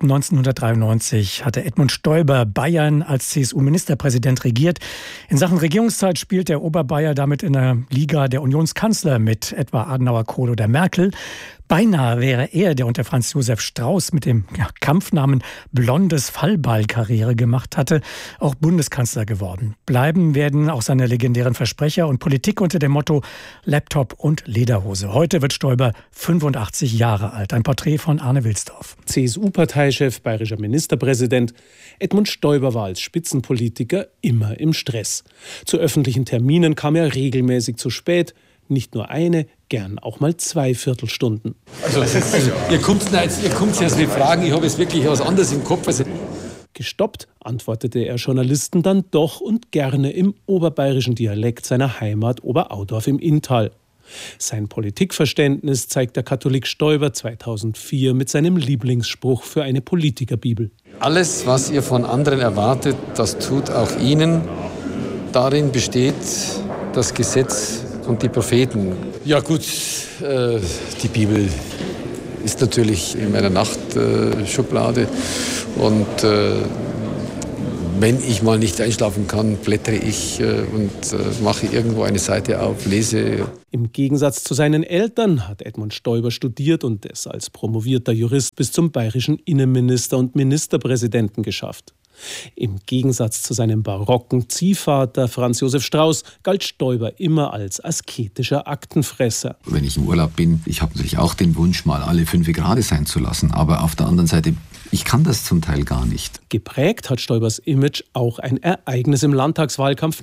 1993, hatte Edmund Stoiber Bayern als CSU-Ministerpräsident regiert. In Sachen Regierungszeit spielt der Oberbayer damit in der Liga der Unionskanzler mit etwa Adenauer, Kohl oder Merkel. Beinahe wäre er, der unter Franz Josef Strauß mit dem Kampfnamen Blondes Fallbeil Karriere gemacht hatte, auch Bundeskanzler geworden. Bleiben werden auch seine legendären Versprecher und Politik unter dem Motto Laptop und Lederhose. Heute wird Stoiber 85 Jahre alt. Ein Porträt von Arne Wilsdorf. CSU-Parteichef, bayerischer Ministerpräsident. Edmund Stoiber war als Spitzenpolitiker immer im Stress. Zu öffentlichen Terminen kam er regelmäßig zu spät. Nicht nur eine, gern auch mal 2 Viertelstunden. Also ihr kommt jetzt mit Fragen, ich habe jetzt wirklich was anderes im Kopf. Gestoppt antwortete er Journalisten dann doch und gerne im oberbayerischen Dialekt seiner Heimat Oberaudorf im Inntal. Sein Politikverständnis zeigt der Katholik Stoiber 2004 mit seinem Lieblingsspruch für eine Politikerbibel. Alles, was ihr von anderen erwartet, das tut auch ihnen. Darin besteht das Gesetz und die Propheten. Ja gut, die Bibel ist natürlich in meiner Nachtschublade. Und wenn ich mal nicht einschlafen kann, blättere ich und mache irgendwo eine Seite auf, lese. Im Gegensatz zu seinen Eltern hat Edmund Stoiber studiert und es als promovierter Jurist bis zum bayerischen Innenminister und Ministerpräsidenten geschafft. Im Gegensatz zu seinem barocken Ziehvater Franz Josef Strauß galt Stoiber immer als asketischer Aktenfresser. Wenn ich im Urlaub bin, ich habe natürlich auch den Wunsch, mal alle 5 gerade sein zu lassen. Aber auf der anderen Seite, ich kann das zum Teil gar nicht. Geprägt hat Stoibers Image auch ein Ereignis im Landtagswahlkampf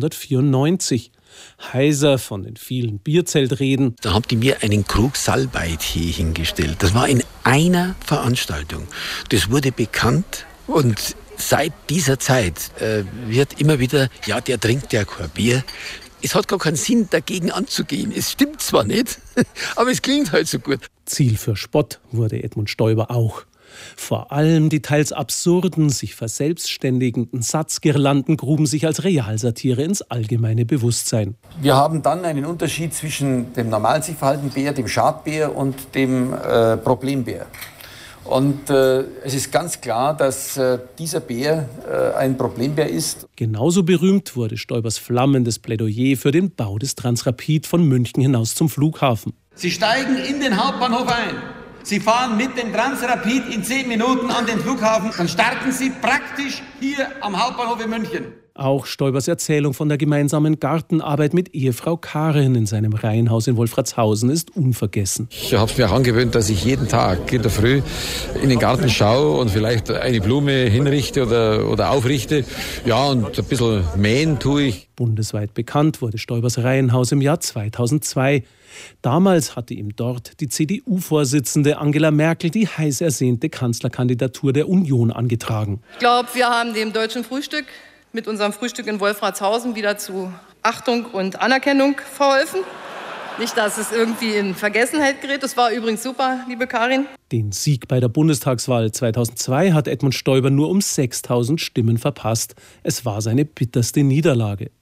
1994. Heiser von den vielen Bierzeltreden. Da haben die mir einen Krug Salbeitee hingestellt. Das war in einer Veranstaltung. Das wurde bekannt und seit dieser Zeit wird immer wieder, ja, der trinkt ja kein Bier. Es hat gar keinen Sinn, dagegen anzugehen. Es stimmt zwar nicht, aber es klingt halt so gut. Ziel für Spott wurde Edmund Stoiber auch. Vor allem die teils absurden, sich verselbstständigenden Satzgirlanden gruben sich als Realsatire ins allgemeine Bewusstsein. Wir haben dann einen Unterschied zwischen dem normal sich verhaltenen Bär, dem Schadbär und dem Problembär. Und es ist ganz klar, dass dieser Bär ein Problembär ist. Genauso berühmt wurde Stoibers flammendes Plädoyer für den Bau des Transrapid von München hinaus zum Flughafen. Sie steigen in den Hauptbahnhof ein. Sie fahren mit dem Transrapid in 10 Minuten an den Flughafen. Dann starten Sie praktisch hier am Hauptbahnhof in München. Auch Stoibers Erzählung von der gemeinsamen Gartenarbeit mit Ehefrau Karin in seinem Reihenhaus in Wolfratshausen ist unvergessen. Ich habe es mir auch angewöhnt, dass ich jeden Tag in der Früh in den Garten schaue und vielleicht eine Blume hinrichte oder aufrichte. Ja, und ein bisschen mähen tue ich. Bundesweit bekannt wurde Stoibers Reihenhaus im Jahr 2002. Damals hatte ihm dort die CDU-Vorsitzende Angela Merkel die heiß ersehnte Kanzlerkandidatur der Union angetragen. Ich glaube, wir haben dem deutschen Frühstück mit unserem Frühstück in Wolfratshausen wieder zu Achtung und Anerkennung verholfen. Nicht, dass es irgendwie in Vergessenheit gerät. Das war übrigens super, liebe Karin. Den Sieg bei der Bundestagswahl 2002 hat Edmund Stoiber nur um 6.000 Stimmen verpasst. Es war seine bitterste Niederlage.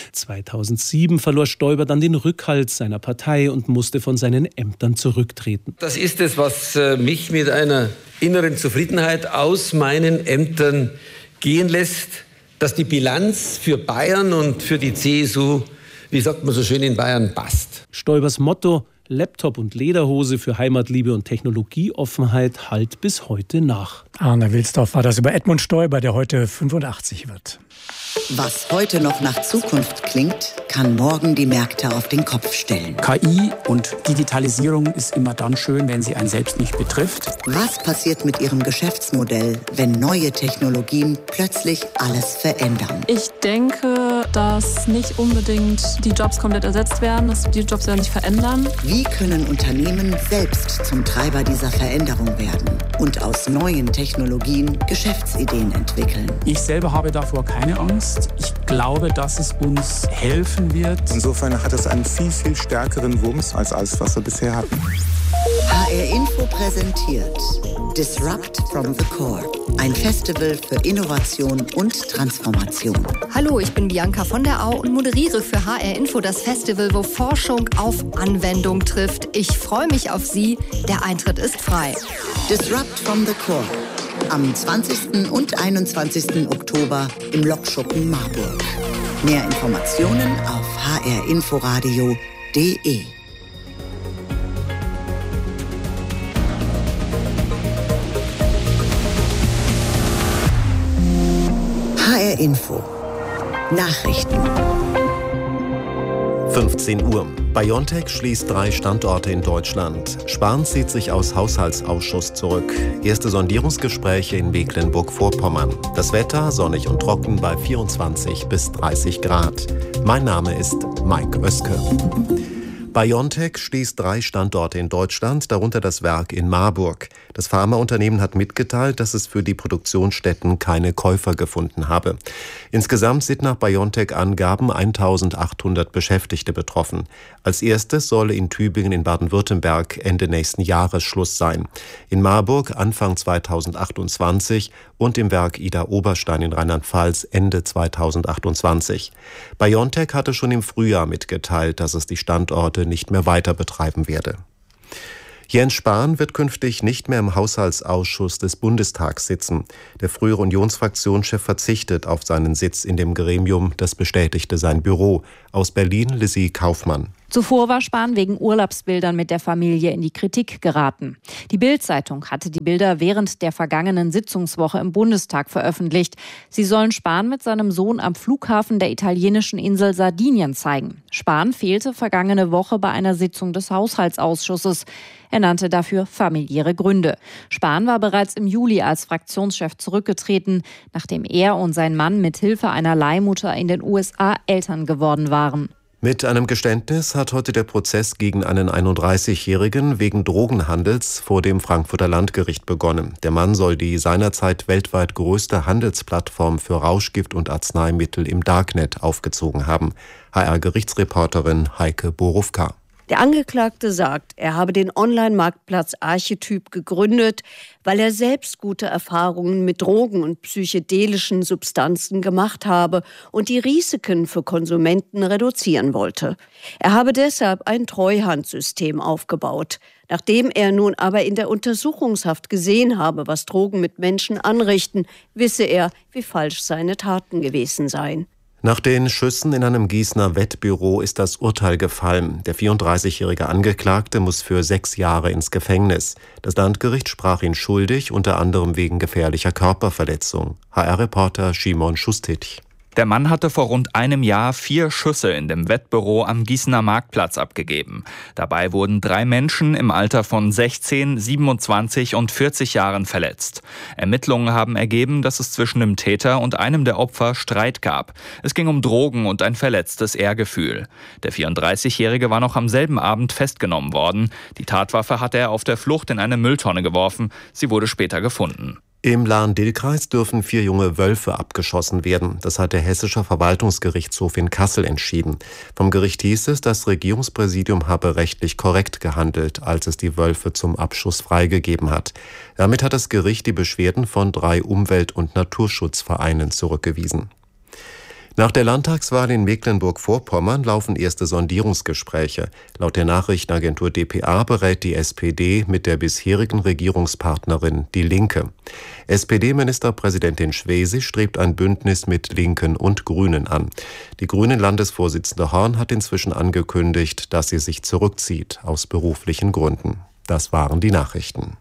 2007 verlor Stoiber dann den Rückhalt seiner Partei und musste von seinen Ämtern zurücktreten. Das ist es, was mich mit einer inneren Zufriedenheit aus meinen Ämtern gehen lässt, dass die Bilanz für Bayern und für die CSU, wie sagt man so schön in Bayern, passt. Stoibers Motto: Laptop und Lederhose für Heimatliebe und Technologieoffenheit hallt bis heute nach. Arne Wilsdorf war das über Edmund Stoiber, der heute 85 wird. Was heute noch nach Zukunft klingt, kann morgen die Märkte auf den Kopf stellen. KI und Digitalisierung ist immer dann schön, wenn sie einen selbst nicht betrifft. Was passiert mit Ihrem Geschäftsmodell, wenn neue Technologien plötzlich alles verändern? Ich denke, dass nicht unbedingt die Jobs komplett ersetzt werden, dass die Jobs werden sich verändern. Wie können Unternehmen selbst zum Treiber dieser Veränderung werden und aus neuen Technologien Geschäftsideen entwickeln? Ich selber habe davor keine Angst. Ich glaube, dass es uns helfen wird. Insofern hat es einen viel, viel stärkeren Wumms als alles, was wir bisher hatten. HR Info präsentiert Disrupt from the Core. Ein Festival für Innovation und Transformation. Hallo, ich bin Bianca von der Au und moderiere für HR Info das Festival, wo Forschung auf Anwendung trifft. Ich freue mich auf Sie. Der Eintritt ist frei. Disrupt from the Core. Am 20. und 21. Oktober im Lokschuppen Marburg. Mehr Informationen auf hrinforadio.de. HR Info. Nachrichten. 15 Uhr. BioNTech schließt 3 Standorte in Deutschland. Spahn zieht sich aus Haushaltsausschuss zurück. Erste Sondierungsgespräche in Mecklenburg-Vorpommern. Das Wetter sonnig und trocken bei 24 bis 30 Grad. Mein Name ist Mike Oeske. BioNTech schließt 3 Standorte in Deutschland, darunter das Werk in Marburg. Das Pharmaunternehmen hat mitgeteilt, dass es für die Produktionsstätten keine Käufer gefunden habe. Insgesamt sind nach BioNTech-Angaben 1.800 Beschäftigte betroffen. Als erstes solle in Tübingen in Baden-Württemberg Ende nächsten Jahres Schluss sein. In Marburg Anfang 2028 und im Werk Idar-Oberstein in Rheinland-Pfalz Ende 2028. BioNTech hatte schon im Frühjahr mitgeteilt, dass es die Standorte nicht mehr weiter betreiben werde. Jens Spahn wird künftig nicht mehr im Haushaltsausschuss des Bundestags sitzen. Der frühere Unionsfraktionschef verzichtet auf seinen Sitz in dem Gremium, das bestätigte sein Büro. Aus Berlin Lizzie Kaufmann. Zuvor war Spahn wegen Urlaubsbildern mit der Familie in die Kritik geraten. Die Bild-Zeitung hatte die Bilder während der vergangenen Sitzungswoche im Bundestag veröffentlicht. Sie sollen Spahn mit seinem Sohn am Flughafen der italienischen Insel Sardinien zeigen. Spahn fehlte vergangene Woche bei einer Sitzung des Haushaltsausschusses. Er nannte dafür familiäre Gründe. Spahn war bereits im Juli als Fraktionschef zurückgetreten, nachdem er und sein Mann mit Hilfe einer Leihmutter in den USA Eltern geworden waren. Mit einem Geständnis hat heute der Prozess gegen einen 31-Jährigen wegen Drogenhandels vor dem Frankfurter Landgericht begonnen. Der Mann soll die seinerzeit weltweit größte Handelsplattform für Rauschgift und Arzneimittel im Darknet aufgezogen haben. HR-Gerichtsreporterin Heike Borufka. Der Angeklagte sagt, er habe den Online-Marktplatz Archetyp gegründet, weil er selbst gute Erfahrungen mit Drogen und psychedelischen Substanzen gemacht habe und die Risiken für Konsumenten reduzieren wollte. Er habe deshalb ein Treuhandsystem aufgebaut. Nachdem er nun aber in der Untersuchungshaft gesehen habe, was Drogen mit Menschen anrichten, wisse er, wie falsch seine Taten gewesen seien. Nach den Schüssen in einem Gießener Wettbüro ist das Urteil gefallen. Der 34-jährige Angeklagte muss für 6 Jahre ins Gefängnis. Das Landgericht sprach ihn schuldig, unter anderem wegen gefährlicher Körperverletzung. HR-Reporter Szymon Schustic. Der Mann hatte vor rund einem Jahr 4 Schüsse in dem Wettbüro am Gießener Marktplatz abgegeben. Dabei wurden 3 Menschen im Alter von 16, 27 und 40 Jahren verletzt. Ermittlungen haben ergeben, dass es zwischen dem Täter und einem der Opfer Streit gab. Es ging um Drogen und ein verletztes Ehrgefühl. Der 34-Jährige war noch am selben Abend festgenommen worden. Die Tatwaffe hatte er auf der Flucht in eine Mülltonne geworfen. Sie wurde später gefunden. Im Lahn-Dill-Kreis dürfen 4 junge Wölfe abgeschossen werden. Das hat der Hessische Verwaltungsgerichtshof in Kassel entschieden. Vom Gericht hieß es, das Regierungspräsidium habe rechtlich korrekt gehandelt, als es die Wölfe zum Abschuss freigegeben hat. Damit hat das Gericht die Beschwerden von 3 Umwelt- und Naturschutzvereinen zurückgewiesen. Nach der Landtagswahl in Mecklenburg-Vorpommern laufen erste Sondierungsgespräche. Laut der Nachrichtenagentur dpa berät die SPD mit der bisherigen Regierungspartnerin Die Linke. SPD-Ministerpräsidentin Schwesig strebt ein Bündnis mit Linken und Grünen an. Die Grünen-Landesvorsitzende Horn hat inzwischen angekündigt, dass sie sich zurückzieht, aus beruflichen Gründen. Das waren die Nachrichten.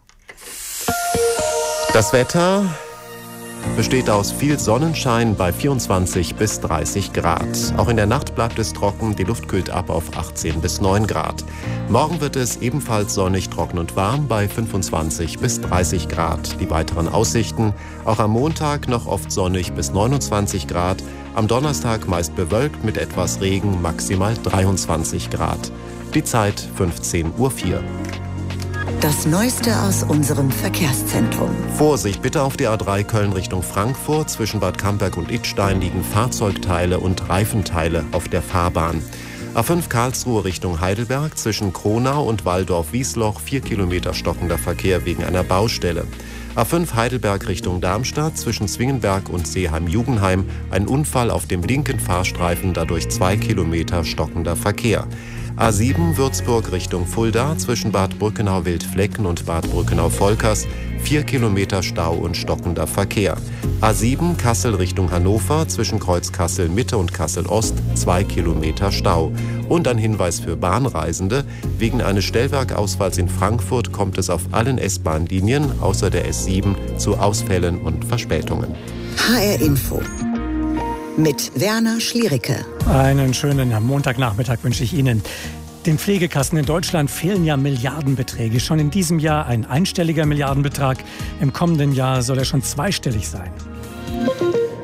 Das Wetter besteht aus viel Sonnenschein bei 24 bis 30 Grad. Auch in der Nacht bleibt es trocken, die Luft kühlt ab auf 18 bis 9 Grad. Morgen wird es ebenfalls sonnig, trocken und warm bei 25 bis 30 Grad. Die weiteren Aussichten: auch am Montag noch oft sonnig bis 29 Grad. Am Donnerstag meist bewölkt mit etwas Regen, maximal 23 Grad. Die Zeit 15:04 Uhr. Das Neueste aus unserem Verkehrszentrum. Vorsicht bitte auf der A3 Köln Richtung Frankfurt. Zwischen Bad Camberg und Idstein liegen Fahrzeugteile und Reifenteile auf der Fahrbahn. A5 Karlsruhe Richtung Heidelberg. Zwischen Kronau und Walldorf-Wiesloch 4 Kilometer stockender Verkehr wegen einer Baustelle. A5 Heidelberg Richtung Darmstadt. Zwischen Zwingenberg und Seeheim-Jugendheim ein Unfall auf dem linken Fahrstreifen, dadurch 2 Kilometer stockender Verkehr. A7 Würzburg Richtung Fulda, zwischen Bad Brückenau-Wildflecken und Bad Brückenau-Volkers 4 Kilometer Stau und stockender Verkehr. A7 Kassel Richtung Hannover, zwischen Kreuz Kassel-Mitte und Kassel-Ost 2 Kilometer Stau. Und ein Hinweis für Bahnreisende: wegen eines Stellwerkausfalls in Frankfurt kommt es auf allen S-Bahn-Linien außer der S7 zu Ausfällen und Verspätungen. HR Info mit Werner Schliericke. Einen schönen Montagnachmittag wünsche ich Ihnen. Den Pflegekassen in Deutschland fehlen ja Milliardenbeträge. Schon in diesem Jahr ein einstelliger Milliardenbetrag. Im kommenden Jahr soll er schon zweistellig sein.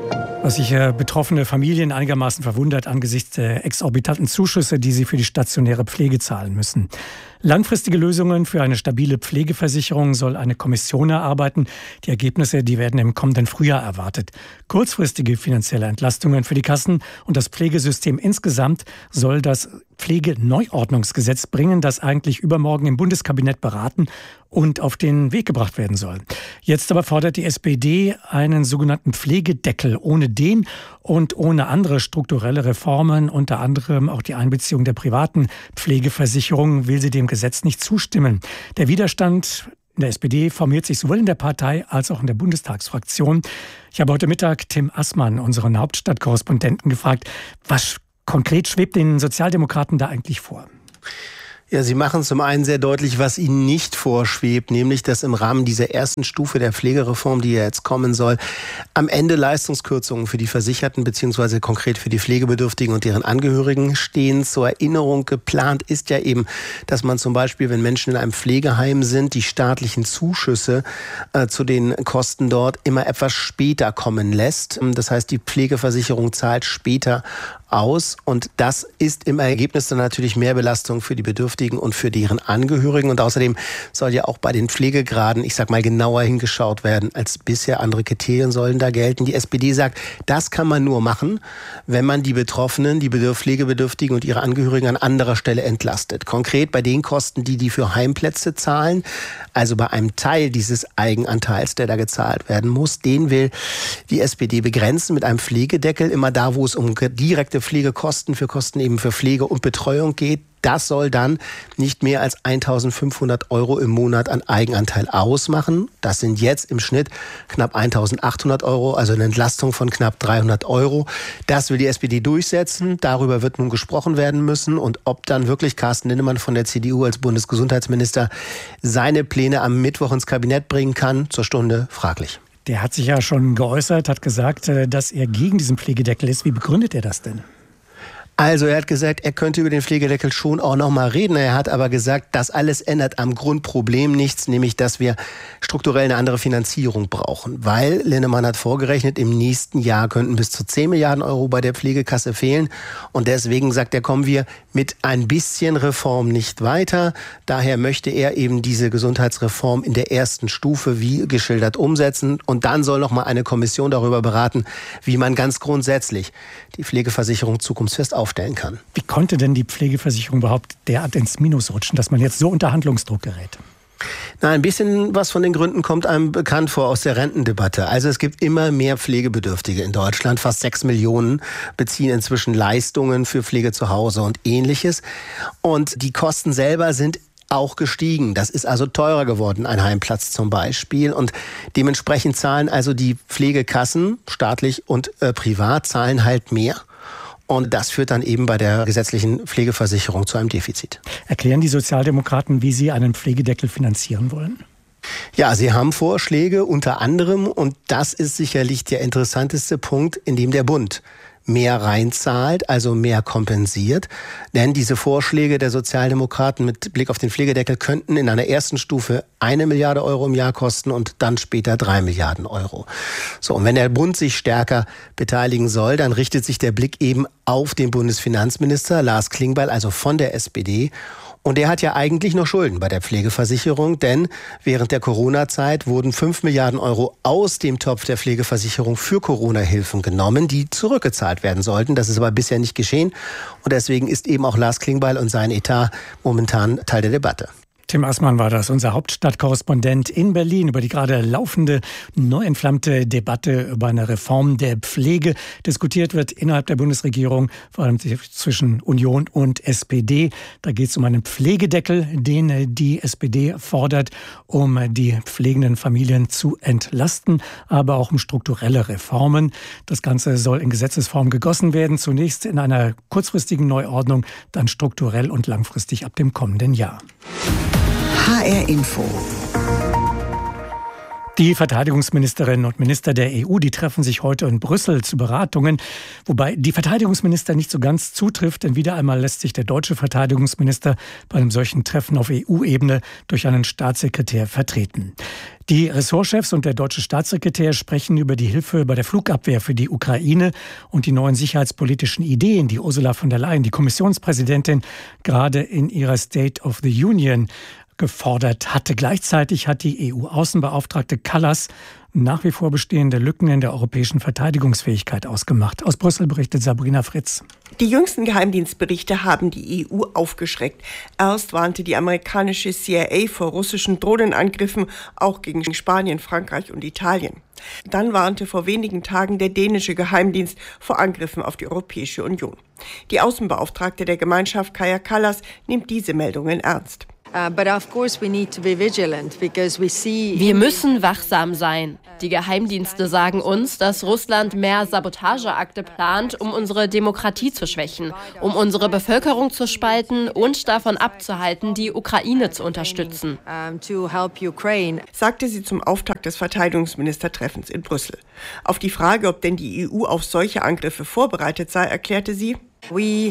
Was sich betroffene Familien einigermaßen verwundert angesichts der exorbitanten Zuschüsse, die sie für die stationäre Pflege zahlen müssen. Langfristige Lösungen für eine stabile Pflegeversicherung soll eine Kommission erarbeiten. Die Ergebnisse, die werden im kommenden Frühjahr erwartet. Kurzfristige finanzielle Entlastungen für die Kassen und das Pflegesystem insgesamt soll das Pflegeneuordnungsgesetz bringen, das eigentlich übermorgen im Bundeskabinett beraten und auf den Weg gebracht werden soll. Jetzt aber fordert die SPD einen sogenannten Pflegedeckel. Ohne den und ohne andere strukturelle Reformen, unter anderem auch die Einbeziehung der privaten Pflegeversicherung, will sie dem Gesetz nicht zustimmen. Der Widerstand in der SPD formiert sich sowohl in der Partei als auch in der Bundestagsfraktion. Ich habe heute Mittag Tim Assmann, unseren Hauptstadtkorrespondenten, gefragt, was konkret schwebt den Sozialdemokraten da eigentlich vor? Ja, sie machen zum einen sehr deutlich, was ihnen nicht vorschwebt, nämlich, dass im Rahmen dieser ersten Stufe der Pflegereform, die ja jetzt kommen soll, am Ende Leistungskürzungen für die Versicherten bzw. konkret für die Pflegebedürftigen und deren Angehörigen stehen. Zur Erinnerung, geplant ist ja eben, dass man zum Beispiel, wenn Menschen in einem Pflegeheim sind, die staatlichen Zuschüsse zu den Kosten dort immer etwas später kommen lässt. Das heißt, die Pflegeversicherung zahlt später aus und das ist im Ergebnis dann natürlich mehr Belastung für die Bedürftigen und für deren Angehörigen und außerdem soll ja auch bei den Pflegegraden, ich sag mal, genauer hingeschaut werden als bisher. Andere Kriterien sollen da gelten. Die SPD sagt, das kann man nur machen, wenn man die Betroffenen, die Pflegebedürftigen und ihre Angehörigen an anderer Stelle entlastet. Konkret bei den Kosten, die für Heimplätze zahlen, also bei einem Teil dieses Eigenanteils, der da gezahlt werden muss, den will die SPD begrenzen mit einem Pflegedeckel, immer da, wo es um direkte Pflegekosten für Kosten eben für Pflege und Betreuung geht. Das soll dann nicht mehr als 1.500 € im Monat an Eigenanteil ausmachen. Das sind jetzt im Schnitt knapp 1.800 €, also eine Entlastung von knapp 300 €. Das will die SPD durchsetzen. Darüber wird nun gesprochen werden müssen. Und ob dann wirklich Carsten Linnemann von der CDU als Bundesgesundheitsminister seine Pläne am Mittwoch ins Kabinett bringen kann, zur Stunde fraglich. Der hat sich ja schon geäußert, hat gesagt, dass er gegen diesen Pflegedeckel ist. Wie begründet er das denn? Also er hat gesagt, er könnte über den Pflegedeckel schon auch noch mal reden. Er hat aber gesagt, das alles ändert am Grundproblem nichts, nämlich dass wir strukturell eine andere Finanzierung brauchen. Weil, Linnemann hat vorgerechnet, im nächsten Jahr könnten bis zu 10 Milliarden € bei der Pflegekasse fehlen. Und deswegen sagt er, kommen wir mit ein bisschen Reform nicht weiter. Daher möchte er eben diese Gesundheitsreform in der ersten Stufe, wie geschildert, umsetzen. Und dann soll noch mal eine Kommission darüber beraten, wie man ganz grundsätzlich die Pflegeversicherung zukunftsfest aufstellen kann. Wie konnte denn die Pflegeversicherung überhaupt derart ins Minus rutschen, dass man jetzt so unter Handlungsdruck gerät? Na, ein bisschen was von den Gründen kommt einem bekannt vor aus der Rentendebatte. Also es gibt immer mehr Pflegebedürftige in Deutschland. Fast 6 Millionen beziehen inzwischen Leistungen für Pflege zu Hause und Ähnliches. Und die Kosten selber sind auch gestiegen. Das ist also teurer geworden, ein Heimplatz zum Beispiel. Und dementsprechend zahlen also die Pflegekassen, staatlich und privat, zahlen halt mehr. Und das führt dann eben bei der gesetzlichen Pflegeversicherung zu einem Defizit. Erklären die Sozialdemokraten, wie sie einen Pflegedeckel finanzieren wollen? Ja, sie haben Vorschläge unter anderem, und das ist sicherlich der interessanteste Punkt, in dem der Bund mehr reinzahlt, also mehr kompensiert. Denn diese Vorschläge der Sozialdemokraten mit Blick auf den Pflegedeckel könnten in einer ersten Stufe 1 Milliarde € im Jahr kosten und dann später 3 Milliarden €. So, und wenn der Bund sich stärker beteiligen soll, dann richtet sich der Blick eben auf den Bundesfinanzminister Lars Klingbeil, also von der SPD. Und der hat ja eigentlich noch Schulden bei der Pflegeversicherung, denn während der Corona-Zeit wurden 5 Milliarden € aus dem Topf der Pflegeversicherung für Corona-Hilfen genommen, die zurückgezahlt werden sollten. Das ist aber bisher nicht geschehen. Und deswegen ist eben auch Lars Klingbeil und sein Etat momentan Teil der Debatte. Tim Assmann war das, unser Hauptstadtkorrespondent in Berlin, über die gerade laufende, neu entflammte Debatte über eine Reform der Pflege. Diskutiert wird innerhalb der Bundesregierung, vor allem zwischen Union und SPD. Da geht es um einen Pflegedeckel, den die SPD fordert, um die pflegenden Familien zu entlasten, aber auch um strukturelle Reformen. Das Ganze soll in Gesetzesform gegossen werden, zunächst in einer kurzfristigen Neuordnung, dann strukturell und langfristig ab dem kommenden Jahr. HR Info. Die Verteidigungsministerinnen und Minister der EU, die treffen sich heute in Brüssel zu Beratungen, wobei die Verteidigungsminister nicht so ganz zutrifft, denn wieder einmal lässt sich der deutsche Verteidigungsminister bei einem solchen Treffen auf EU-Ebene durch einen Staatssekretär vertreten. Die Ressortchefs und der deutsche Staatssekretär sprechen über die Hilfe bei der Flugabwehr für die Ukraine und die neuen sicherheitspolitischen Ideen, die Ursula von der Leyen, die Kommissionspräsidentin, gerade in ihrer State of the Union gefordert hatte. Gleichzeitig hat die EU-Außenbeauftragte Kallas nach wie vor bestehende Lücken in der europäischen Verteidigungsfähigkeit ausgemacht. Aus Brüssel berichtet Sabrina Fritz. Die jüngsten Geheimdienstberichte haben die EU aufgeschreckt. Erst warnte die amerikanische CIA vor russischen Drohnenangriffen, auch gegen Spanien, Frankreich und Italien. Dann warnte vor wenigen Tagen der dänische Geheimdienst vor Angriffen auf die Europäische Union. Die Außenbeauftragte der Gemeinschaft, Kaja Kallas, nimmt diese Meldungen ernst. Wir müssen wachsam sein. Die Geheimdienste sagen uns, dass Russland mehr Sabotageakte plant, um unsere Demokratie zu schwächen, um unsere Bevölkerung zu spalten und davon abzuhalten, die Ukraine zu unterstützen, sagte sie zum Auftakt des Verteidigungsministertreffens in Brüssel. Auf die Frage, ob denn die EU auf solche Angriffe vorbereitet sei, erklärte sie: Wir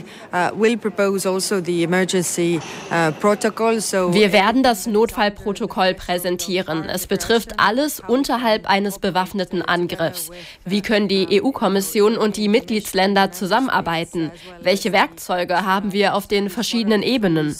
werden das Notfallprotokoll präsentieren. Es betrifft alles unterhalb eines bewaffneten Angriffs. Wie können die EU-Kommission und die Mitgliedsländer zusammenarbeiten? Welche Werkzeuge haben wir auf den verschiedenen Ebenen?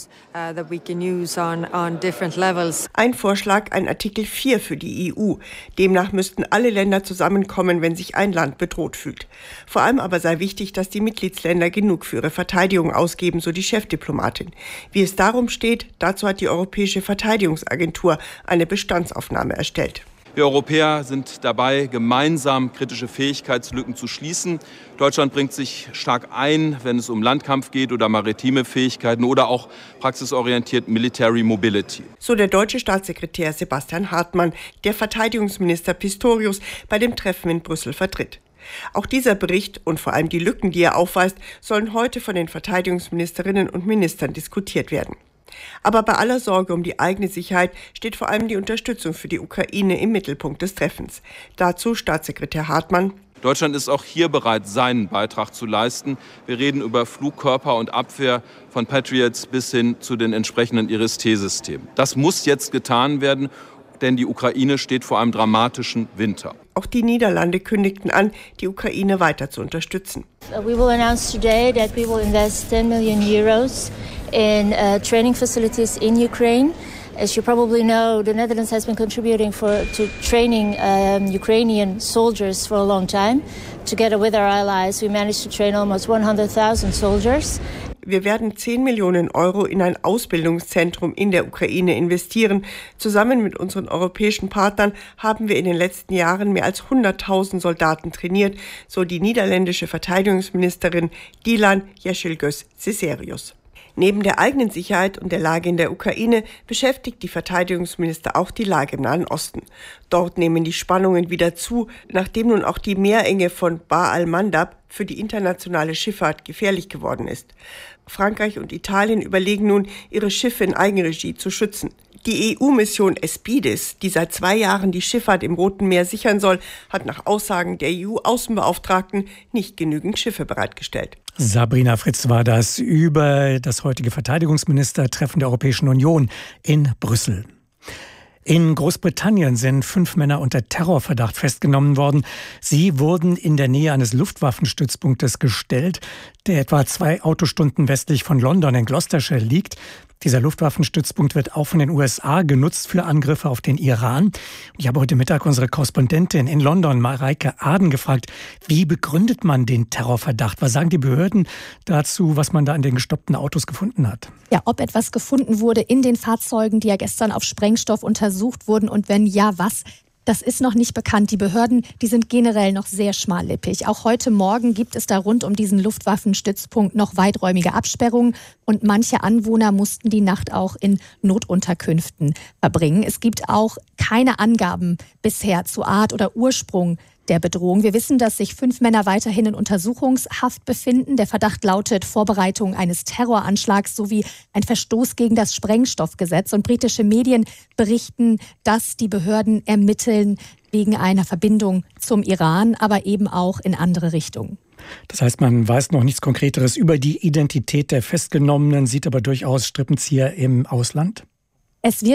Ein Vorschlag, ein Artikel 4 für die EU. Demnach müssten alle Länder zusammenkommen, wenn sich ein Land bedroht fühlt. Vor allem aber sei wichtig, dass die Mitgliedsländer genug für ihre Verteidigung ausgeben, so die Chefdiplomatin. Wie es darum steht, dazu hat die Europäische Verteidigungsagentur eine Bestandsaufnahme erstellt. Wir Europäer sind dabei, gemeinsam kritische Fähigkeitslücken zu schließen. Deutschland bringt sich stark ein, wenn es um Landkampf geht oder maritime Fähigkeiten oder auch praxisorientiert Military Mobility. So der deutsche Staatssekretär Sebastian Hartmann, der Verteidigungsminister Pistorius bei dem Treffen in Brüssel vertritt. Auch dieser Bericht und vor allem die Lücken, die er aufweist, sollen heute von den Verteidigungsministerinnen und Ministern diskutiert werden. Aber bei aller Sorge um die eigene Sicherheit steht vor allem die Unterstützung für die Ukraine im Mittelpunkt des Treffens. Dazu Staatssekretär Hartmann: Deutschland ist auch hier bereit, seinen Beitrag zu leisten. Wir reden über Flugkörper und Abwehr von Patriots bis hin zu den entsprechenden Iris-T-Systemen. Das muss jetzt getan werden, denn die Ukraine steht vor einem dramatischen Winter. Auch die Niederlande kündigten an, die Ukraine weiter zu unterstützen. We will announce today that we will invest 10 million euros in training facilities in Ukraine. As you probably know, the Netherlands has been contributing to training Ukrainian soldiers for a long time. Together with our allies, we managed to train almost 100,000 soldiers. Wir werden 10 Millionen Euro in ein Ausbildungszentrum in der Ukraine investieren. Zusammen mit unseren europäischen Partnern haben wir in den letzten Jahren mehr als 100.000 Soldaten trainiert, so die niederländische Verteidigungsministerin Dilan Yeşilgöz-Cesarius. Neben der eigenen Sicherheit und der Lage in der Ukraine beschäftigt die Verteidigungsminister auch die Lage im Nahen Osten. Dort nehmen die Spannungen wieder zu, nachdem nun auch die Meerenge von Bab al-Mandab für die internationale Schifffahrt gefährlich geworden ist. Frankreich und Italien überlegen nun, ihre Schiffe in Eigenregie zu schützen. Die EU-Mission Aspides, die seit 2 Jahren die Schifffahrt im Roten Meer sichern soll, hat nach Aussagen der EU-Außenbeauftragten nicht genügend Schiffe bereitgestellt. Sabrina Fritz war das über das heutige Verteidigungsministertreffen der Europäischen Union in Brüssel. In Großbritannien sind 5 Männer unter Terrorverdacht festgenommen worden. Sie wurden in der Nähe eines Luftwaffenstützpunktes gestellt, der etwa 2 Autostunden westlich von London in Gloucestershire liegt. Dieser Luftwaffenstützpunkt wird auch von den USA genutzt für Angriffe auf den Iran. Ich habe heute Mittag unsere Korrespondentin in London, Mareike Aden, gefragt, wie begründet man den Terrorverdacht? Was sagen die Behörden dazu, was man da an den gestoppten Autos gefunden hat? Ja, ob etwas gefunden wurde in den Fahrzeugen, die ja gestern auf Sprengstoff untersucht wurden, und wenn ja, was? Das ist noch nicht bekannt. Die Behörden, die sind generell noch sehr schmallippig. Auch heute Morgen gibt es da rund um diesen Luftwaffenstützpunkt noch weiträumige Absperrungen und manche Anwohner mussten die Nacht auch in Notunterkünften verbringen. Es gibt auch keine Angaben bisher zu Art oder Ursprung der Bedrohung. Wir wissen, dass sich 5 Männer weiterhin in Untersuchungshaft befinden. Der Verdacht lautet Vorbereitung eines Terroranschlags sowie ein Verstoß gegen das Sprengstoffgesetz. Und britische Medien berichten, dass die Behörden ermitteln wegen einer Verbindung zum Iran, aber eben auch in andere Richtungen. Das heißt, man weiß noch nichts Konkreteres über die Identität der Festgenommenen, sieht aber durchaus Strippenzieher im Ausland? Es wird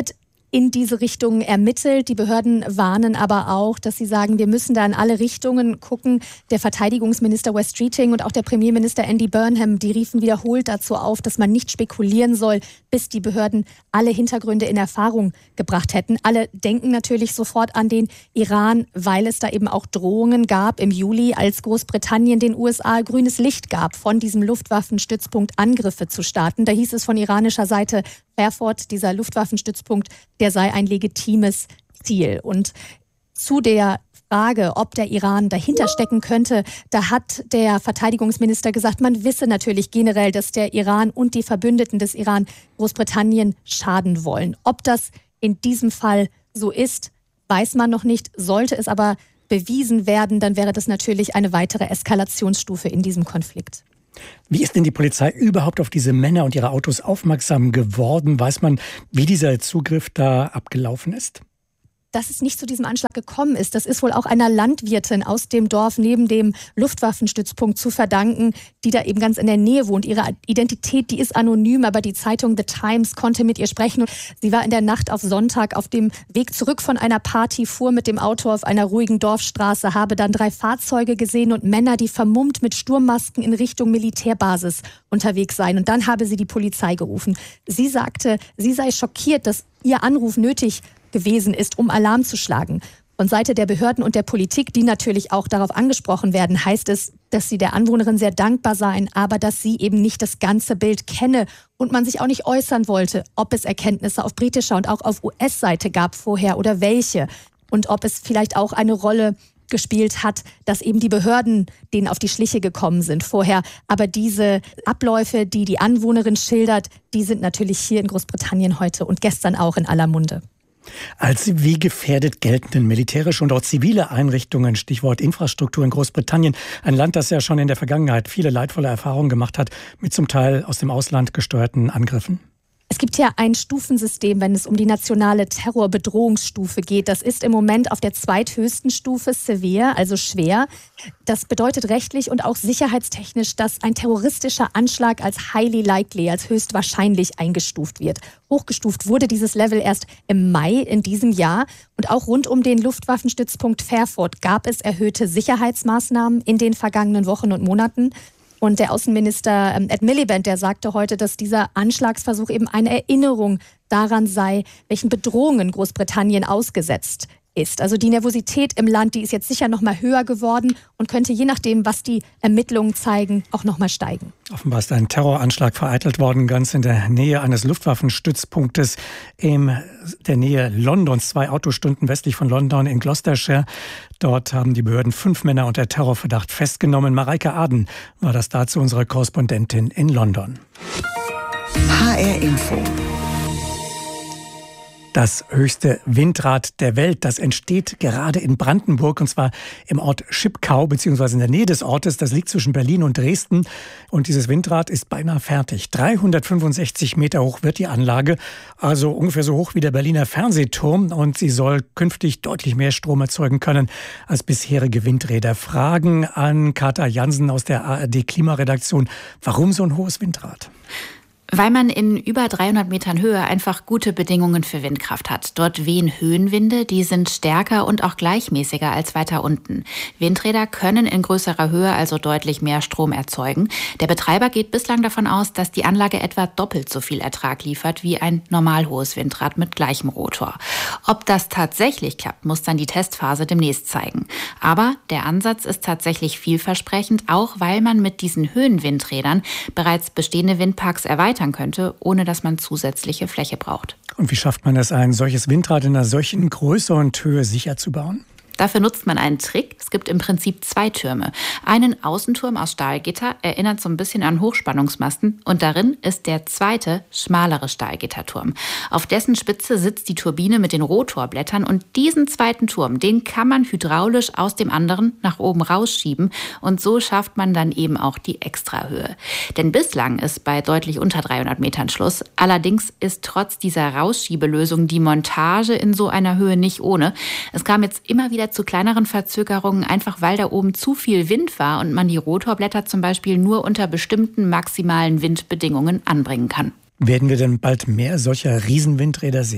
in diese Richtung ermittelt. Die Behörden warnen aber auch, dass sie sagen, wir müssen da in alle Richtungen gucken. Der Verteidigungsminister Wes Streeting und auch der Premierminister Andy Burnham, die riefen wiederholt dazu auf, dass man nicht spekulieren soll, bis die Behörden alle Hintergründe in Erfahrung gebracht hätten. Alle denken natürlich sofort an den Iran, weil es da eben auch Drohungen gab im Juli, als Großbritannien den USA grünes Licht gab, von diesem Luftwaffenstützpunkt Angriffe zu starten. Da hieß es von iranischer Seite, Fairford, dieser Luftwaffenstützpunkt, der sei ein legitimes Ziel. Und zu der Frage, ob der Iran dahinter stecken könnte, da hat der Verteidigungsminister gesagt, man wisse natürlich generell, dass der Iran und die Verbündeten des Iran Großbritannien schaden wollen. Ob das in diesem Fall so ist, weiß man noch nicht. Sollte es aber bewiesen werden, dann wäre das natürlich eine weitere Eskalationsstufe in diesem Konflikt. Wie ist denn die Polizei überhaupt auf diese Männer und ihre Autos aufmerksam geworden? Weiß man, wie dieser Zugriff da abgelaufen ist? Dass es nicht zu diesem Anschlag gekommen ist, das ist wohl auch einer Landwirtin aus dem Dorf neben dem Luftwaffenstützpunkt zu verdanken, die da eben ganz in der Nähe wohnt. Ihre Identität, die ist anonym, aber die Zeitung The Times konnte mit ihr sprechen. Sie war in der Nacht auf Sonntag auf dem Weg zurück von einer Party, fuhr mit dem Auto auf einer ruhigen Dorfstraße, habe dann 3 Fahrzeuge gesehen und Männer, die vermummt mit Sturmmasken in Richtung Militärbasis unterwegs seien. Und dann habe sie die Polizei gerufen. Sie sagte, sie sei schockiert, dass ihr Anruf nötig gewesen ist, um Alarm zu schlagen. Von Seite der Behörden und der Politik, die natürlich auch darauf angesprochen werden, heißt es, dass sie der Anwohnerin sehr dankbar seien, aber dass sie eben nicht das ganze Bild kenne und man sich auch nicht äußern wollte, ob es Erkenntnisse auf britischer und auch auf US-Seite gab vorher oder welche und ob es vielleicht auch eine Rolle gespielt hat, dass eben die Behörden denen auf die Schliche gekommen sind vorher. Aber diese Abläufe, die die Anwohnerin schildert, die sind natürlich hier in Großbritannien heute und gestern auch in aller Munde. Als wie gefährdet gelten denn militärische und auch zivile Einrichtungen, Stichwort Infrastruktur in Großbritannien, ein Land, das ja schon in der Vergangenheit viele leidvolle Erfahrungen gemacht hat mit zum Teil aus dem Ausland gesteuerten Angriffen? Es gibt ja ein Stufensystem, wenn es um die nationale Terrorbedrohungsstufe geht. Das ist im Moment auf der zweithöchsten Stufe, severe, also schwer. Das bedeutet rechtlich und auch sicherheitstechnisch, dass ein terroristischer Anschlag als highly likely, als höchstwahrscheinlich eingestuft wird. Hochgestuft wurde dieses Level erst im Mai in diesem Jahr. Und auch rund um den Luftwaffenstützpunkt Fairford gab es erhöhte Sicherheitsmaßnahmen in den vergangenen Wochen und Monaten. Und der Außenminister Ed Miliband, der sagte heute, dass dieser Anschlagsversuch eben eine Erinnerung daran sei, welchen Bedrohungen Großbritannien ausgesetzt ist. Also die Nervosität im Land, die ist jetzt sicher noch mal höher geworden und könnte je nachdem, was die Ermittlungen zeigen, auch noch mal steigen. Offenbar ist ein Terroranschlag vereitelt worden, ganz in der Nähe eines Luftwaffenstützpunktes in der Nähe Londons, 2 Autostunden westlich von London in Gloucestershire. Dort haben die Behörden 5 Männer unter Terrorverdacht festgenommen. Mareike Aden war das dazu, unsere Korrespondentin in London. HR Info. Das höchste Windrad der Welt, das entsteht gerade in Brandenburg, und zwar im Ort Schipkau, beziehungsweise in der Nähe des Ortes. Das liegt zwischen Berlin und Dresden. Und dieses Windrad ist beinahe fertig. 365 Meter hoch wird die Anlage, also ungefähr so hoch wie der Berliner Fernsehturm. Und sie soll künftig deutlich mehr Strom erzeugen können als bisherige Windräder. Fragen an Kata Jansen aus der ARD-Klimaredaktion. Warum so ein hohes Windrad? Weil man in über 300 Metern Höhe einfach gute Bedingungen für Windkraft hat. Dort wehen Höhenwinde, die sind stärker und auch gleichmäßiger als weiter unten. Windräder können in größerer Höhe also deutlich mehr Strom erzeugen. Der Betreiber geht bislang davon aus, dass die Anlage etwa doppelt so viel Ertrag liefert wie ein normal hohes Windrad mit gleichem Rotor. Ob das tatsächlich klappt, muss dann die Testphase demnächst zeigen. Aber der Ansatz ist tatsächlich vielversprechend, auch weil man mit diesen Höhenwindrädern bereits bestehende Windparks erweitern könnte, ohne dass man zusätzliche Fläche braucht. Und wie schafft man es, ein solches Windrad in einer solchen Größe und Höhe sicher zu bauen? Dafür nutzt man einen Trick. Es gibt im Prinzip 2 Türme. Einen Außenturm aus Stahlgitter, erinnert so ein bisschen an Hochspannungsmasten. Und darin ist der zweite, schmalere Stahlgitterturm. Auf dessen Spitze sitzt die Turbine mit den Rotorblättern. Und diesen zweiten Turm, den kann man hydraulisch aus dem anderen nach oben rausschieben. Und so schafft man dann eben auch die Extrahöhe. Denn bislang ist bei deutlich unter 300 Metern Schluss. Allerdings ist trotz dieser Rausschiebelösung die Montage in so einer Höhe nicht ohne. Es kam jetzt immer wieder zu kleineren Verzögerungen, einfach weil da oben zu viel Wind war und man die Rotorblätter zum Beispiel nur unter bestimmten maximalen Windbedingungen anbringen kann. Werden wir denn bald mehr solcher Riesenwindräder sehen?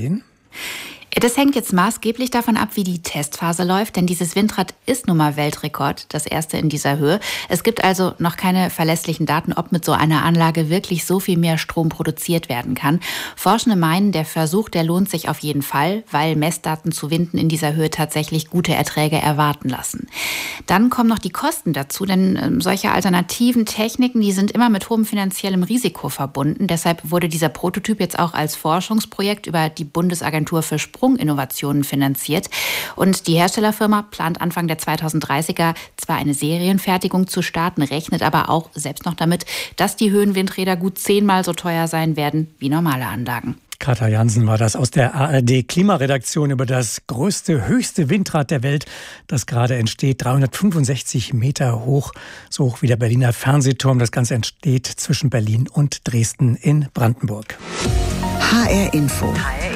Das hängt jetzt maßgeblich davon ab, wie die Testphase läuft, denn dieses Windrad ist nun mal Weltrekord, das erste in dieser Höhe. Es gibt also noch keine verlässlichen Daten, ob mit so einer Anlage wirklich so viel mehr Strom produziert werden kann. Forschende meinen, der Versuch, der lohnt sich auf jeden Fall, weil Messdaten zu Winden in dieser Höhe tatsächlich gute Erträge erwarten lassen. Dann kommen noch die Kosten dazu, denn solche alternativen Techniken, die sind immer mit hohem finanziellem Risiko verbunden. Deshalb wurde dieser Prototyp jetzt auch als Forschungsprojekt über die Bundesagentur für Sprunginnovationen finanziert. Und die Herstellerfirma plant Anfang der 2030er zwar eine Serienfertigung zu starten, rechnet aber auch selbst noch damit, dass die Höhenwindräder gut 10-mal so teuer sein werden wie normale Anlagen. Katja Jansen war das aus der ARD-Klimaredaktion über das größte, höchste Windrad der Welt, das gerade entsteht, 365 Meter hoch, so hoch wie der Berliner Fernsehturm. Das Ganze entsteht zwischen Berlin und Dresden in Brandenburg. HR Info.